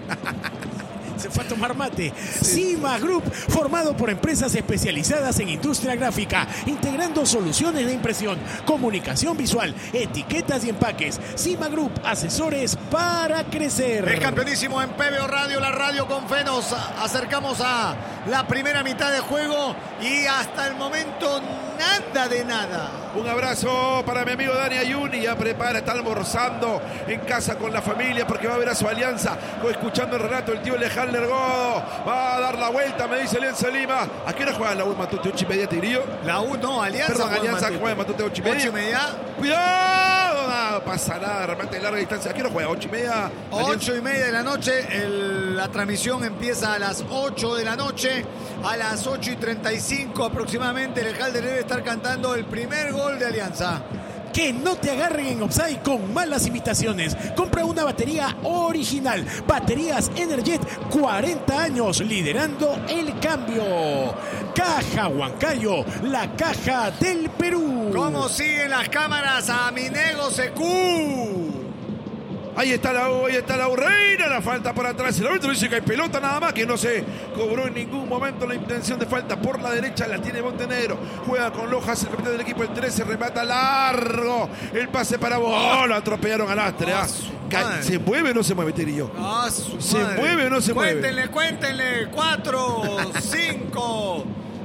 Se fue a tomar mate. Cima Group, formado por empresas especializadas en industria gráfica, integrando soluciones de impresión, comunicación visual, etiquetas y empaques. Cima Group, asesores para crecer. El campeonísimo en P B O Radio, la radio con fe. Nos acercamos a la primera mitad de juego y hasta el momento nada de nada. Un abrazo para mi amigo Dani Ayuni, ya prepara, está almorzando en casa con la familia porque va a ver a su Alianza, escuchando el relato del tío Leján Lergodo, va a dar la vuelta, me dice Alianza Lima. ¿A qué hora juega la U en Matute? ¿ocho y media, Tigrillo? La U no, Alianza. Perdón, Alianza juega en Matute ocho y media. ocho y media. Cuidado, no pasa nada, remate de larga distancia. ¿A qué hora juega? ¿ocho y media? ocho y media de la noche, el, la transmisión empieza a las ocho de la noche. A las ocho y treinta y cinco aproximadamente, el Halder debe estar cantando el primer gol de Alianza. Que no te agarren en offside con malas imitaciones. Compra una batería original. Baterías Energet, cuarenta años liderando el cambio. Caja Huancayo, la caja del Perú. ¿Cómo siguen las cámaras a Minego Secú? Ahí está la U, ahí está la U. Reina la falta por atrás. El árbitro dice que hay pelota nada más, que no se cobró en ningún momento la intención de falta. Por la derecha la tiene Montenegro. Juega con Lojas, el capitán del equipo, el trece, remata largo. El pase para vos. Oh, lo atropellaron al Astre. ¿eh? ¿Se mueve o no se mueve, Tigrillo? Ah, ¿Se mueve o no se cuéntenle, mueve? Cuéntenle, cuéntenle. Cuatro, cinco,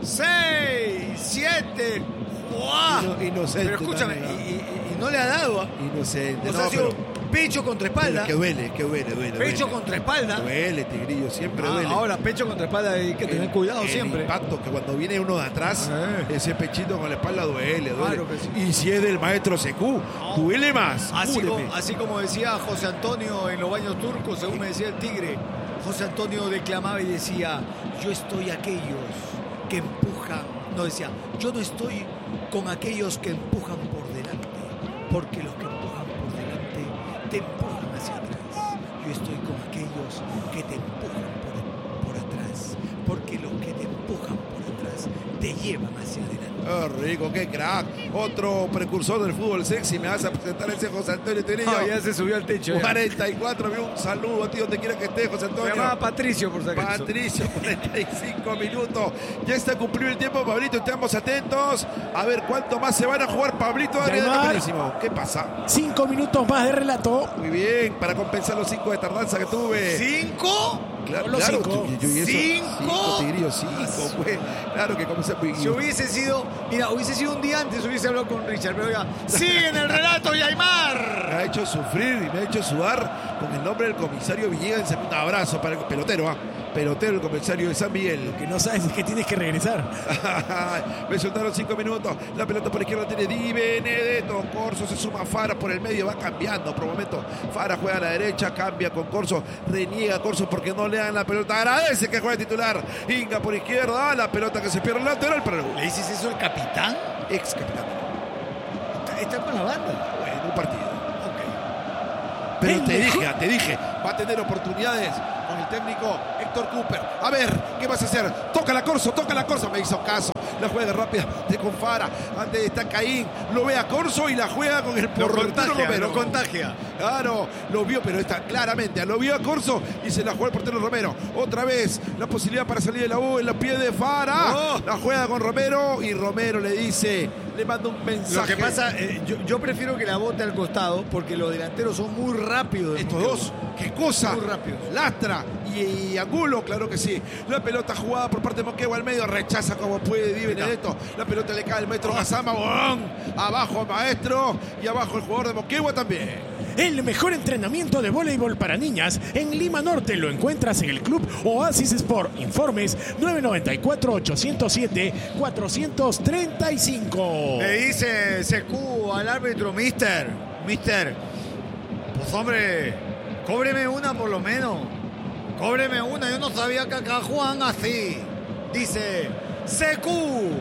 seis, siete. ¡Wow! Ino, inocente. Pero escúchame, también, y, y, y no le ha dado. ¿eh? Inocente. O sea, no, ha sido pero... pecho contra espalda. Que duele, que duele, duele. Pecho duele. contra espalda. Duele, Tigrillo, siempre Ah, duele. ahora, pecho contra espalda hay que tener el, cuidado el siempre. impacto, que cuando viene uno de atrás, Eh. ese pechito con la espalda duele, duele. Claro que sí. Y si es del maestro Secú, No. duele más. Así Júreme. como, así como decía José Antonio en los baños turcos, según me decía el Tigre, José Antonio declamaba y decía: yo estoy aquellos que empujan, no decía, yo no estoy con aquellos que empujan por delante, porque los que empujan por delante te empujan hacia atrás. Yo estoy con aquellos que te empujan por, por atrás, porque los que te empujan por atrás te llevan hacia adelante. Oh, rico, qué crack. Otro precursor del fútbol sexy. Me vas a presentar ese José Antonio Telillo. Oh, ya se subió al techo. cuarenta y cuatro, un saludo a ti donde quiera que estés, José Antonio. Me llamaba Patricio, por si acaso. Patricio, cuarenta y cinco minutos. Ya está cumplido el tiempo, Pablito. Estamos atentos a ver cuánto más se van a jugar, Pablito. Buenísimo. ¿Qué pasa? Cinco minutos más de relato. Muy bien, para compensar los cinco de tardanza que tuve. ¿Cinco? Claro, Los claro. cinco. Yo, yo, yo, ¿Cinco? Cinco, tigrillo, cinco, pues. Claro que comencé. Si hubiese sido, mira, hubiese sido un día antes, hubiese hablado con Richard, pero ya, sigue en el relato, Yaimar. Me ha hecho sufrir y me ha hecho sudar con el nombre del comisario Villegas. Un abrazo para el pelotero, ¿ah? ¿eh? Pelotero, el comisario de San Miguel. Lo que no sabes es que tienes que regresar. Me soltaron cinco minutos. La pelota por la izquierda tiene Di Benedetto. Corso se suma a Fara por el medio. Va cambiando por momento. Fara juega a la derecha. Cambia con Corso. Reniega a Corso porque no le dan la pelota. Agradece que juegue titular. Inga por izquierda. La pelota que se pierde. Lateral para el gol. ¿Le dices eso al capitán? Ex capitán. Está, está con la banda. Bueno, un partido. Ok. Pero El te mejor... dije, te dije. Va a tener oportunidades con el técnico Héctor Cooper. A ver, ¿qué vas a hacer? Toca la Corso, toca la Corso. Me hizo caso. La juega rápida de con Fara. Antes está Caín. Lo ve a Corso y la juega con el portero Romero. Lo contagia. Claro, lo vio, pero está claramente. Lo vio a Corso y se la juega el portero Romero. Otra vez la posibilidad para salir de la U en los pies de Fara. Oh. La juega con Romero y Romero le dice, le manda un mensaje. Lo que pasa, eh, yo, yo prefiero que la bote al costado porque los delanteros son muy rápidos. Estos dos, qué cosa. Muy rápidos. Lastra y, y Angulo, claro que sí. La pelota jugada por parte de Moquegua al medio, rechaza como puede Di Benedetto. La pelota le cae al maestro Gazama. Abajo maestro y abajo el jugador de Moquegua también. El mejor entrenamiento de voleibol para niñas en Lima Norte lo encuentras en el Club Oasis Sport. Informes nueve nueve cuatro, ocho cero siete, cuatro tres cinco. Le dice C Q al árbitro, mister, mister, pues hombre, cóbreme una por lo menos. Cóbreme una, yo no sabía que acá juegan así. Dice C Q.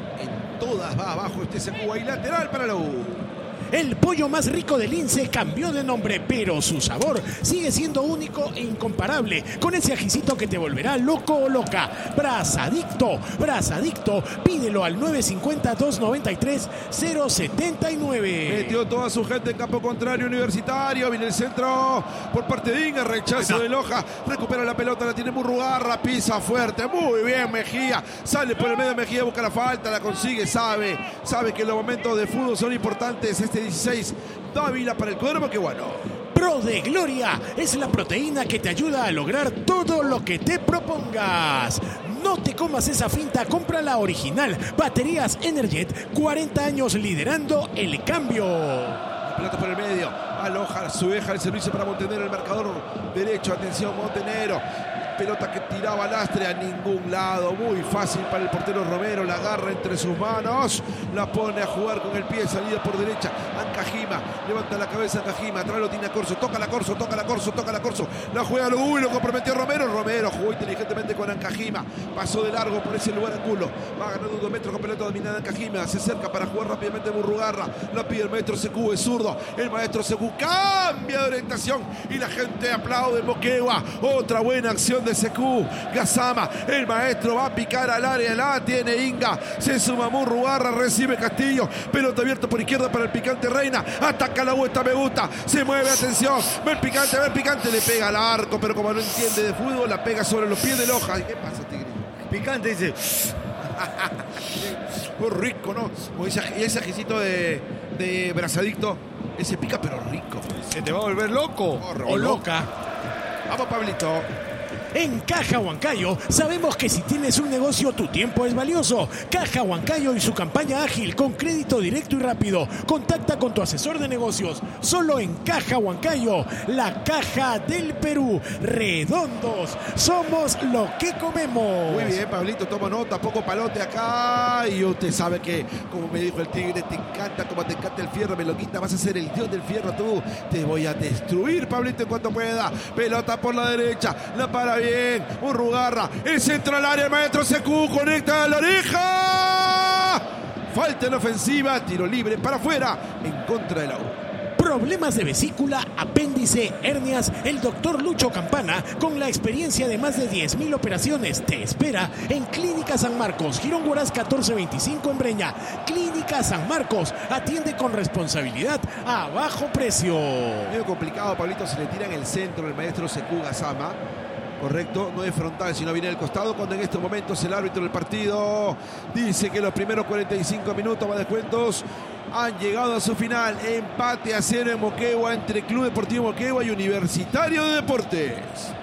En todas va abajo este C Q ahí lateral para la U. El pollo más rico del Lince cambió de nombre, pero su sabor sigue siendo único e incomparable, con ese ajicito que te volverá loco o loca. Brazadicto, Brazadicto, pídelo al nueve cinco cero, dos nueve tres, cero siete nueve. Metió toda su gente en campo contrario Universitario, viene el centro por parte de Inga, rechazo de Loja, recupera la pelota, la tiene Murrugarra, pisa fuerte, muy bien Mejía, sale por el medio Mejía, busca la falta, la consigue, sabe, sabe que los momentos de fútbol son importantes. Este dieciséis, Dávila para el cuadro, que bueno. Pro de Gloria es la proteína que te ayuda a lograr todo lo que te propongas. No te comas esa finta, compra la original. Baterías Energet, cuarenta años liderando el cambio. La pelota por el medio, aloja, sueja el servicio para Montenegro, el marcador derecho, atención Montenegro. Pelota que tiraba lastre a ningún lado, muy fácil para el portero Romero, la agarra entre sus manos, la pone a jugar con el pie, salida por derecha, Ancajima, levanta la cabeza Ancajima, atrás lo tiene a Corso, toca la Corso, toca la Corso, toca la Corso, la juega lo uy, lo comprometió Romero, Romero jugó inteligentemente con Ancajima, pasó de largo por ese lugar Angulo, va ganando dos metros con pelota dominada Ancajima, se acerca para jugar rápidamente Murrugarra, la pide el maestro C Q, es zurdo, el maestro C Q cambia de orientación y la gente aplaude Moquegua, otra buena acción de C Q, Gazama, el maestro va a picar al área, la tiene Inga, se suma Murrugarra, recibe Castillo, pelota abierta por izquierda para el picante Reina, ataca la vuelta, me gusta, se mueve, atención, ve el picante, ve el picante, le pega al arco, pero como no entiende de fútbol, la pega sobre los pies de Loja. ¿Qué pasa, Tigre? Picante dice. Muy rico, ¿no? O ese, ese ajicito de, de Brazadicto, ese pica pero rico. Se te va a volver loco. O, o loca. Vamos, Pablito. En Caja Huancayo sabemos que si tienes un negocio tu tiempo es valioso. Caja Huancayo y su campaña ágil con crédito directo y rápido. Contacta con tu asesor de negocios. Solo en Caja Huancayo, la caja del Perú. Redondos, somos lo que comemos. Muy bien, Pablito, toma nota, poco palote acá. Y usted sabe que, como me dijo el Tigre, te encanta, como te encanta el fierro, me lo quita, vas a ser el dios del fierro tú. Te voy a destruir, Pablito, en cuanto pueda. Pelota por la derecha, la para bien, Murrugarra, el centro al área, el maestro C Q conecta a la oreja. Falta en ofensiva, tiro libre para afuera, en contra de la U. Problemas de vesícula, apéndice, hernias. El doctor Lucho Campana, con la experiencia de más de diez mil operaciones, te espera en Clínica San Marcos, Girón Huaraz catorce veinticinco en Breña. Clínica San Marcos, atiende con responsabilidad a bajo precio. Medio complicado, Pablito, se le tira en el centro el maestro Sekou Gassama. Correcto, no es frontal, sino viene del costado, cuando en estos momentos el árbitro del partido dice que los primeros cuarenta y cinco minutos más descuentos han llegado a su final. Empate a cero en Moquegua entre Club Deportivo Moquegua y Universitario de Deportes.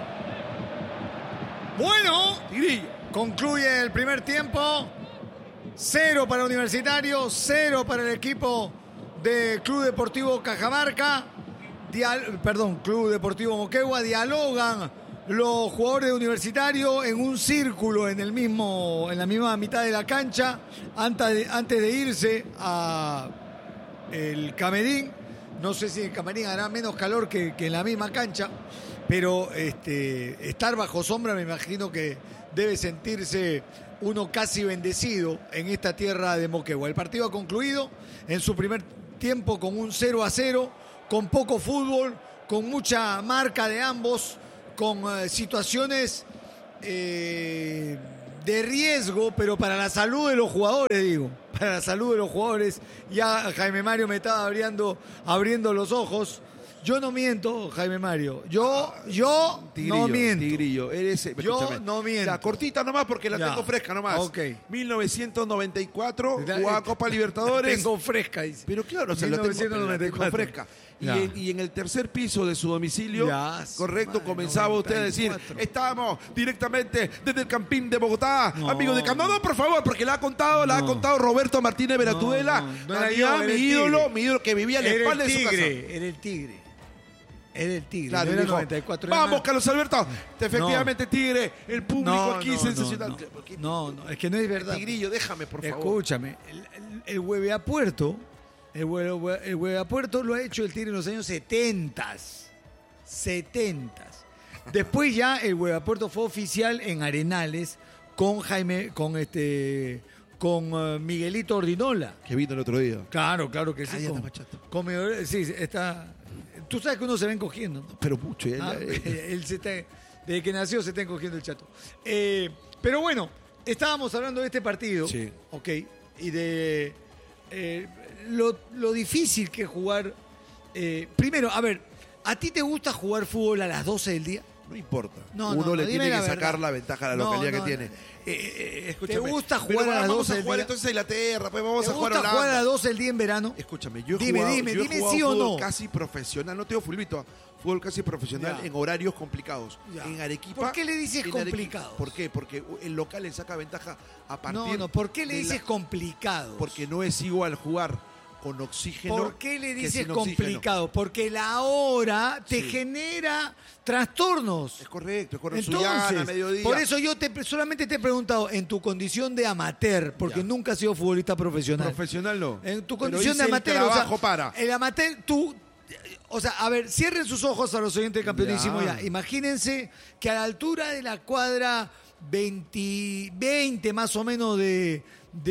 Bueno, Tigrillo. Concluye el primer tiempo. Cero para Universitario, cero para el equipo de Club Deportivo Cajamarca. Dial- perdón, Club Deportivo Moquegua. Dialogan los jugadores de Universitario en un círculo en el mismo, en la misma mitad de la cancha antes de, antes de irse a el camerín. No sé si el camerín hará menos calor que, que en la misma cancha, pero este, estar bajo sombra me imagino que debe sentirse uno casi bendecido en esta tierra de Moquegua. El partido ha concluido en su primer tiempo con un cero a cero, con poco fútbol, con mucha marca de ambos, con eh, situaciones eh, de riesgo, pero para la salud de los jugadores, digo, para la salud de los jugadores. Ya Jaime Mario me estaba abriendo, abriendo los ojos. Yo no miento, Jaime Mario. Yo, yo Tigrillo, no miento. Tigrillo, eres, Yo escúchame, no miento. La cortita nomás porque la Ya. tengo fresca nomás. Ok. mil novecientos noventa y cuatro, La- jugaba Copa Libertadores. Tengo fresca, dice. Pero claro, se lo tengo, mil novecientos noventa y pero la cuatro. tengo fresca. Y Ya. en, y en el tercer piso de su domicilio, Ya, correcto, madre, comenzaba usted a decir, noventa y cuatro. estamos directamente desde el Campín de Bogotá, No. amigo de Camp. No, no, por favor, porque la ha contado, la ha No. contado Roberto Martínez Veratudela. No, no, no era Allá, yo, era mi el ídolo, tigre. mi ídolo que vivía a la Era espalda el de su casa. tigre, era el tigre. Era el tigre. Claro, no era dijo, noventa y cuatro, era vamos, más- Carlos Alberto. Efectivamente, Tigre, el público No, aquí no, sensacional. no, no, no, es que no es verdad. Tigrillo, déjame, por favor. Escúchame, el, el, el Hueveapuerto, el, Hue- el Hueveapuerto lo ha hecho el Tigre en los años setenta. setenta. Después ya el Hueveapuerto fue oficial en Arenales con Jaime, con este, con uh, Miguelito Ordinola. Que vino el otro día. Claro, claro que sí. Cállate, Con, machato. con Miguel- sí, está. Tú sabes que uno se va encogiendo, ¿no? Pero mucho. eh, Ah, eh, él se está, desde que nació se está encogiendo el chato. Eh, pero bueno, estábamos hablando de este partido, Sí. ok, y de eh, lo, lo difícil que es jugar. eh, primero, a ver, ¿a ti te gusta jugar fútbol a las doce del día? No importa. No, Uno no, le no, tiene dime que la sacar verdad. la ventaja a la No, localidad no, que no. tiene. Eh, eh, eh, escúchame. gusta Pero jugar a las vamos doce a del jugar día? entonces a Inglaterra, pues vamos ¿Te a jugar a gusta Holanda. jugar a las doce del día en verano? Escúchame, yo he Dime, jugado, dime, yo he dime jugado sí o fútbol no. casi profesional, no tengo fulbito, fútbol casi profesional Ya. en horarios complicados. Ya. En Arequipa. ¿Por qué le dices en Arequipa- complicados? ¿Por qué? Porque el local le saca ventaja a partir No, no, ¿por qué le de dices la- complicado? Porque no es igual jugar con oxígeno. ¿Por qué le que dices sin oxígeno. complicado? Porque la hora te Sí. genera trastornos. Es correcto, es correcto. Suyana, Entonces, mediodía. por eso yo te, solamente te he preguntado, en tu condición de amateur, porque Ya. nunca has sido futbolista profesional. Profesional no. En tu Pero condición hice de amateur, el o sea, trabajo para. el amateur, tú, o sea, a ver, cierren sus ojos a los oyentes de Campeonísimo Ya. ya. Imagínense que a la altura de la cuadra veinte, veinte más o menos de,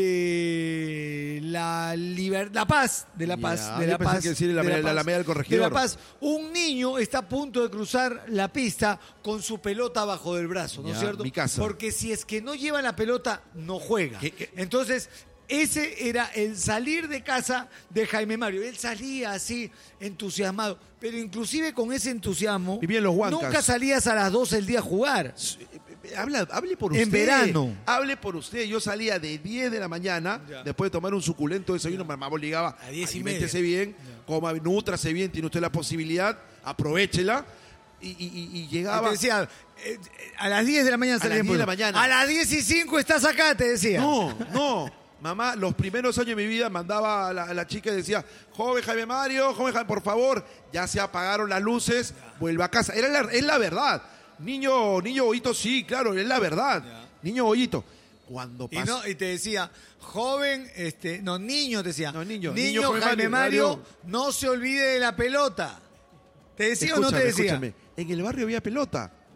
de la liber- La Paz, de La Ya, Paz, de yo La pensé Paz, que decir la de Alameda- la Alameda del Corregidor. de La Paz, un niño está a punto de cruzar la pista con su pelota bajo del brazo, ¿no es Ya, cierto? mi casa. Porque si es que no lleva la pelota, no juega. ¿Qué- qué? Entonces, ese era el salir de casa de Jaime Mario. Él salía así, entusiasmado. Pero inclusive con ese entusiasmo, Vivía en los Huancas. nunca salías a las doce del día a jugar. Habla, hable por En usted. verano. Hable por usted. Yo salía de diez de la mañana, Ya. después de tomar un suculento desayuno, mamá obligaba. A diez y aliméntese media. bien, coma, nútrase bien, tiene usted la posibilidad, aprovechela. Y, y- y- y Y llegaba. te decía, eh, eh, a las diez de la mañana A salía las en diez de la punto. mañana. A las diez y cinco estás acá, te decía. No, no. Mamá, los primeros años de mi vida mandaba a la, a la chica y decía, joven Jaime Mario, joven Jaime, por favor, ya se apagaron las luces, vuelva a casa. Era la, es la verdad. Niño, niño bollito, sí, claro, es la verdad. Niño bollito. Cuando Y, pasó. no, y te decía, joven, este, no, niño te decía. No, niño, niño, niño Jaime Mario, Mario, Mario. no se olvide de la pelota. ¿Te decía o no te Escúchame, decía? escúchame, en el barrio había pelota.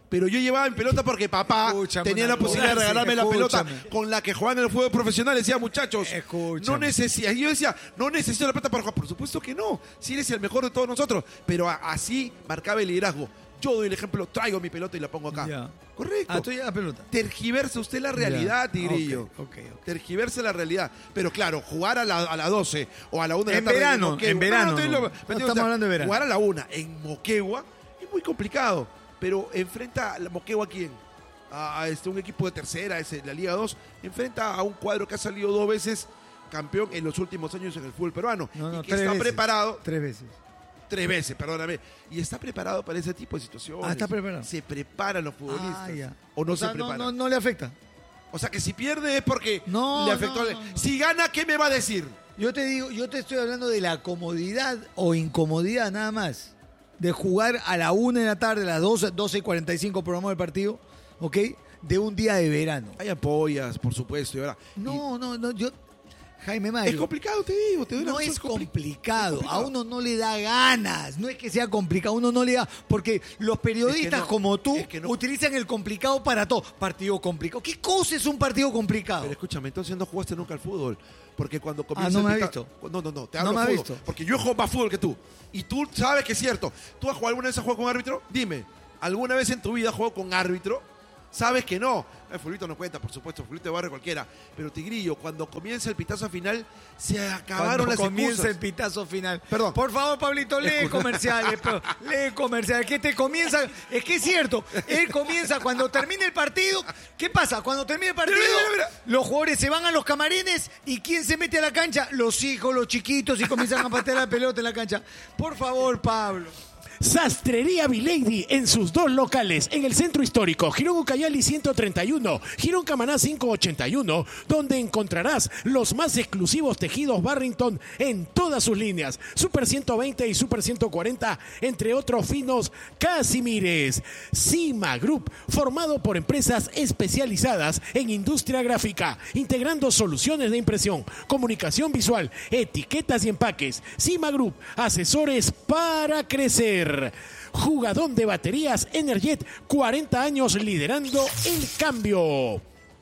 Pero yo llevaba mi pelota porque papá Escúchame, tenía la una posibilidad de cosa, regalarme la pelota escúchame. con la que jugaban en el fútbol profesional. Decía, muchachos, Escúchame. no necesito. Yo decía, no necesito la pelota para jugar. Por supuesto que no. Si eres el mejor de todos nosotros. Pero a- así marcaba el liderazgo. Yo doy el ejemplo, traigo mi pelota y la pongo acá. Ya. Correcto. Ah, tú ya la pelota. Tergiversa usted la realidad, Ya. Tigrillo. Ok, ok, ok. Tergiversa la realidad. Pero claro, jugar a la, a las doce o a la una de En la tarde. verano, Moquegua- en verano, estoy no. lo- No, pero, estamos o sea, hablando de verano. Jugar a la una en Moquegua es muy complicado. Pero enfrenta a la Moquegua a quién? A, a este, un equipo de tercera, es la Liga dos. Enfrenta a un cuadro que ha salido dos veces campeón en los últimos años en el fútbol peruano. No, no, y que tres está veces. preparado. Tres veces. Tres veces, perdóname. Y está preparado para ese tipo de situaciones. Ah, está preparado. Se preparan los futbolistas. Ah, ya. O no O se sea, no, preparan. no, no le afecta. O sea que si pierde es porque No, le afectó. no, al- no, no. Si gana, ¿qué me va a decir? Yo te digo, yo te estoy hablando de la comodidad o incomodidad nada más. De jugar a la una de la tarde, a las doce, doce y cuarenta y cinco programamos el partido, ¿ok? De un día de verano. Hay apoyas, por supuesto. Y ahora, No, no, no, yo... Jaime y- Mayo. es complicado, te digo. Te doy la No razón, es compli- complicado. es complicado. A uno no le da ganas. No es que sea complicado, a uno no le da. Porque los periodistas Es que no, como tú es que no. utilizan el complicado para todo. Partido complicado. ¿Qué cosa es un partido complicado? Pero escúchame, entonces no jugaste nunca al fútbol. Porque cuando comienza no el me has pita- visto. No, no, no, te No hablo me has fútbol. visto. Porque yo juego más fútbol que tú. Y tú sabes que es cierto. ¿Tú has jugado alguna vez has jugado con árbitro? Dime, ¿alguna vez en tu vida has jugado con árbitro? Sabes que no. El fulbito no cuenta, por supuesto, el fulbito de barrio cualquiera. Pero Tigrillo, cuando comienza el pitazo final, se acabaron Cuando las comienza excusas. el pitazo final. Perdón. Por favor, Pablito, lee Escucha. comerciales. pero, lee comerciales. Que te comienza. Es que es cierto. Él comienza cuando termine el partido. ¿Qué pasa? Cuando termine el partido, Mira, mira, mira. los jugadores se van a los camarines. ¿Y quién se mete a la cancha? Los hijos, los chiquitos, y comienzan a patear la pelota en la cancha. Por favor, Pablo. Sastrería Vilady en sus dos locales, en el centro histórico, Girón Ucayali ciento treinta y uno, Girón Camaná quinientos ochenta y uno, donde encontrarás los más exclusivos tejidos Barrington en todas sus líneas, Super ciento veinte y Super ciento cuarenta, entre otros finos casimires. Cima Group, formado por empresas especializadas en industria gráfica, integrando soluciones de impresión, comunicación visual, etiquetas y empaques. Cima Group, asesores para crecer. Jugadón de baterías Energet, cuarenta años liderando el cambio.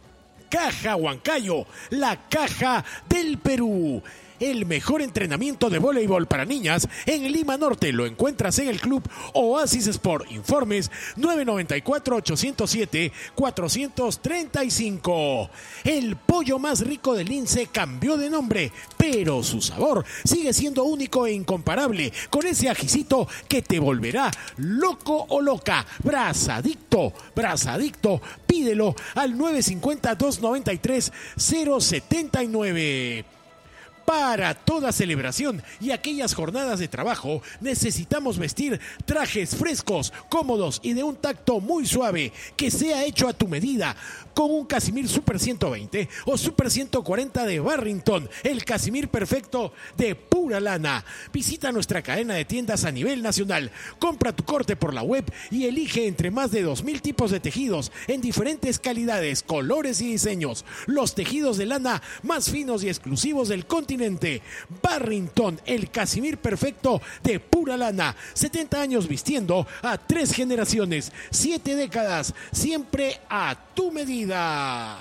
Caja Huancayo, la caja del Perú. El mejor entrenamiento de voleibol para niñas en Lima Norte lo encuentras en el Club Oasis Sport. Informes nueve nueve cuatro, ocho cero siete, cuatro tres cinco. El pollo más rico del Lince cambió de nombre, pero su sabor sigue siendo único e incomparable, con ese ajicito que te volverá loco o loca. Brazadicto, Brazadicto, pídelo al nueve cinco cero, dos nueve tres, cero siete nueve. Para toda celebración y aquellas jornadas de trabajo, necesitamos vestir trajes frescos, cómodos y de un tacto muy suave, que sea hecho a tu medida, con un Casimir Super ciento veinte o Super ciento cuarenta de Barrington, el Casimir perfecto de pura lana. Visita nuestra cadena de tiendas a nivel nacional, compra tu corte por la web y elige entre más de dos mil tipos de tejidos en diferentes calidades, colores y diseños. Los tejidos de lana más finos y exclusivos del continente. Barrington, el Casimir perfecto de pura lana. setenta años vistiendo a tres generaciones, siete décadas, siempre a tu medida.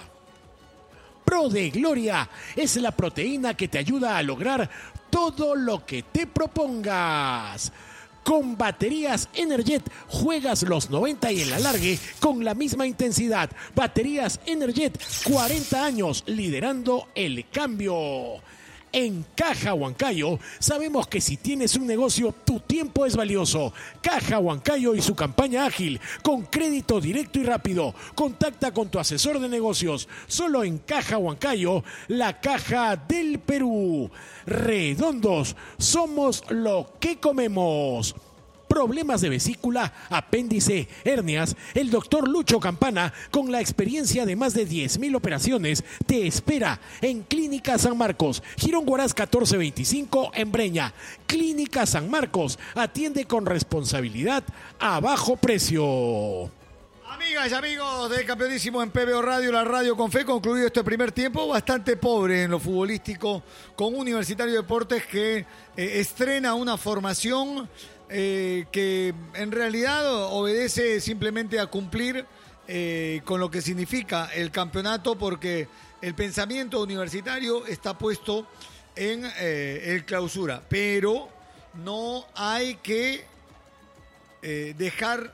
Pro de Gloria es la proteína que te ayuda a lograr todo lo que te propongas. Con baterías Energet juegas los noventa y el alargue con la misma intensidad. Baterías Energet, cuarenta años liderando el cambio. En Caja Huancayo sabemos que si tienes un negocio, tu tiempo es valioso. Caja Huancayo y su campaña ágil, con crédito directo y rápido. Contacta con tu asesor de negocios. Solo en Caja Huancayo, la caja del Perú. Redondos, somos lo que comemos. Problemas de vesícula, apéndice, hernias, el doctor Lucho Campana, con la experiencia de más de diez mil operaciones, te espera en Clínica San Marcos, Girón Huaraz catorce veinticinco en Breña. Clínica San Marcos, atiende con responsabilidad a bajo precio. Amigas y amigos del Campeonísimo en P B O Radio, la radio con fe, concluido este primer tiempo bastante pobre en lo futbolístico, con Universitario de Deportes que eh, estrena una formación eh, que en realidad obedece simplemente a cumplir eh, con lo que significa el campeonato, porque el pensamiento universitario está puesto en eh, el clausura, pero no hay que eh, dejar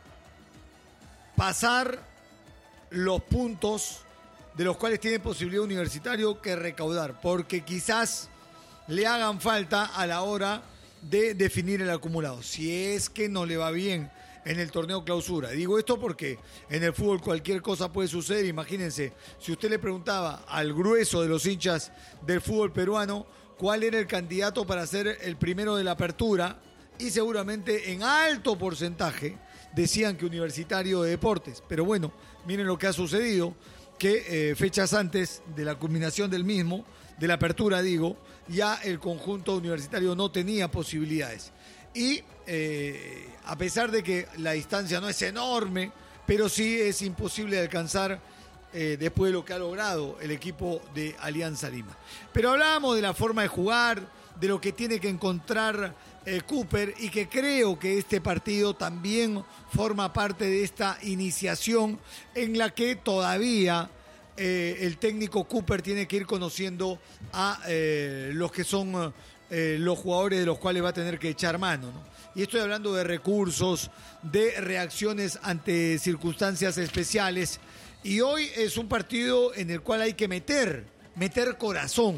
pasar los puntos de los cuales tiene posibilidad Universitario que recaudar, porque quizás le hagan falta a la hora de definir el acumulado, si es que no le va bien en el torneo clausura. Digo esto porque en el fútbol cualquier cosa puede suceder. Imagínense, si usted le preguntaba al grueso de los hinchas del fútbol peruano cuál era el candidato para ser el primero de la apertura, y seguramente en alto porcentaje decían que Universitario de Deportes. Pero bueno, miren lo que ha sucedido, que eh, fechas antes de la culminación del mismo, de la apertura digo, ya el conjunto universitario no tenía posibilidades. Y eh, a pesar de que la distancia no es enorme, pero sí es imposible de alcanzar eh, después de lo que ha logrado el equipo de Alianza Lima. Pero hablábamos de la forma de jugar, de lo que tiene que encontrar eh, Cooper, y que creo que este partido también forma parte de esta iniciación en la que todavía eh, el técnico Cooper tiene que ir conociendo a eh, los que son eh, los jugadores de los cuales va a tener que echar mano, ¿no? Y estoy hablando de recursos, de reacciones ante circunstancias especiales, y hoy es un partido en el cual hay que meter, meter corazón.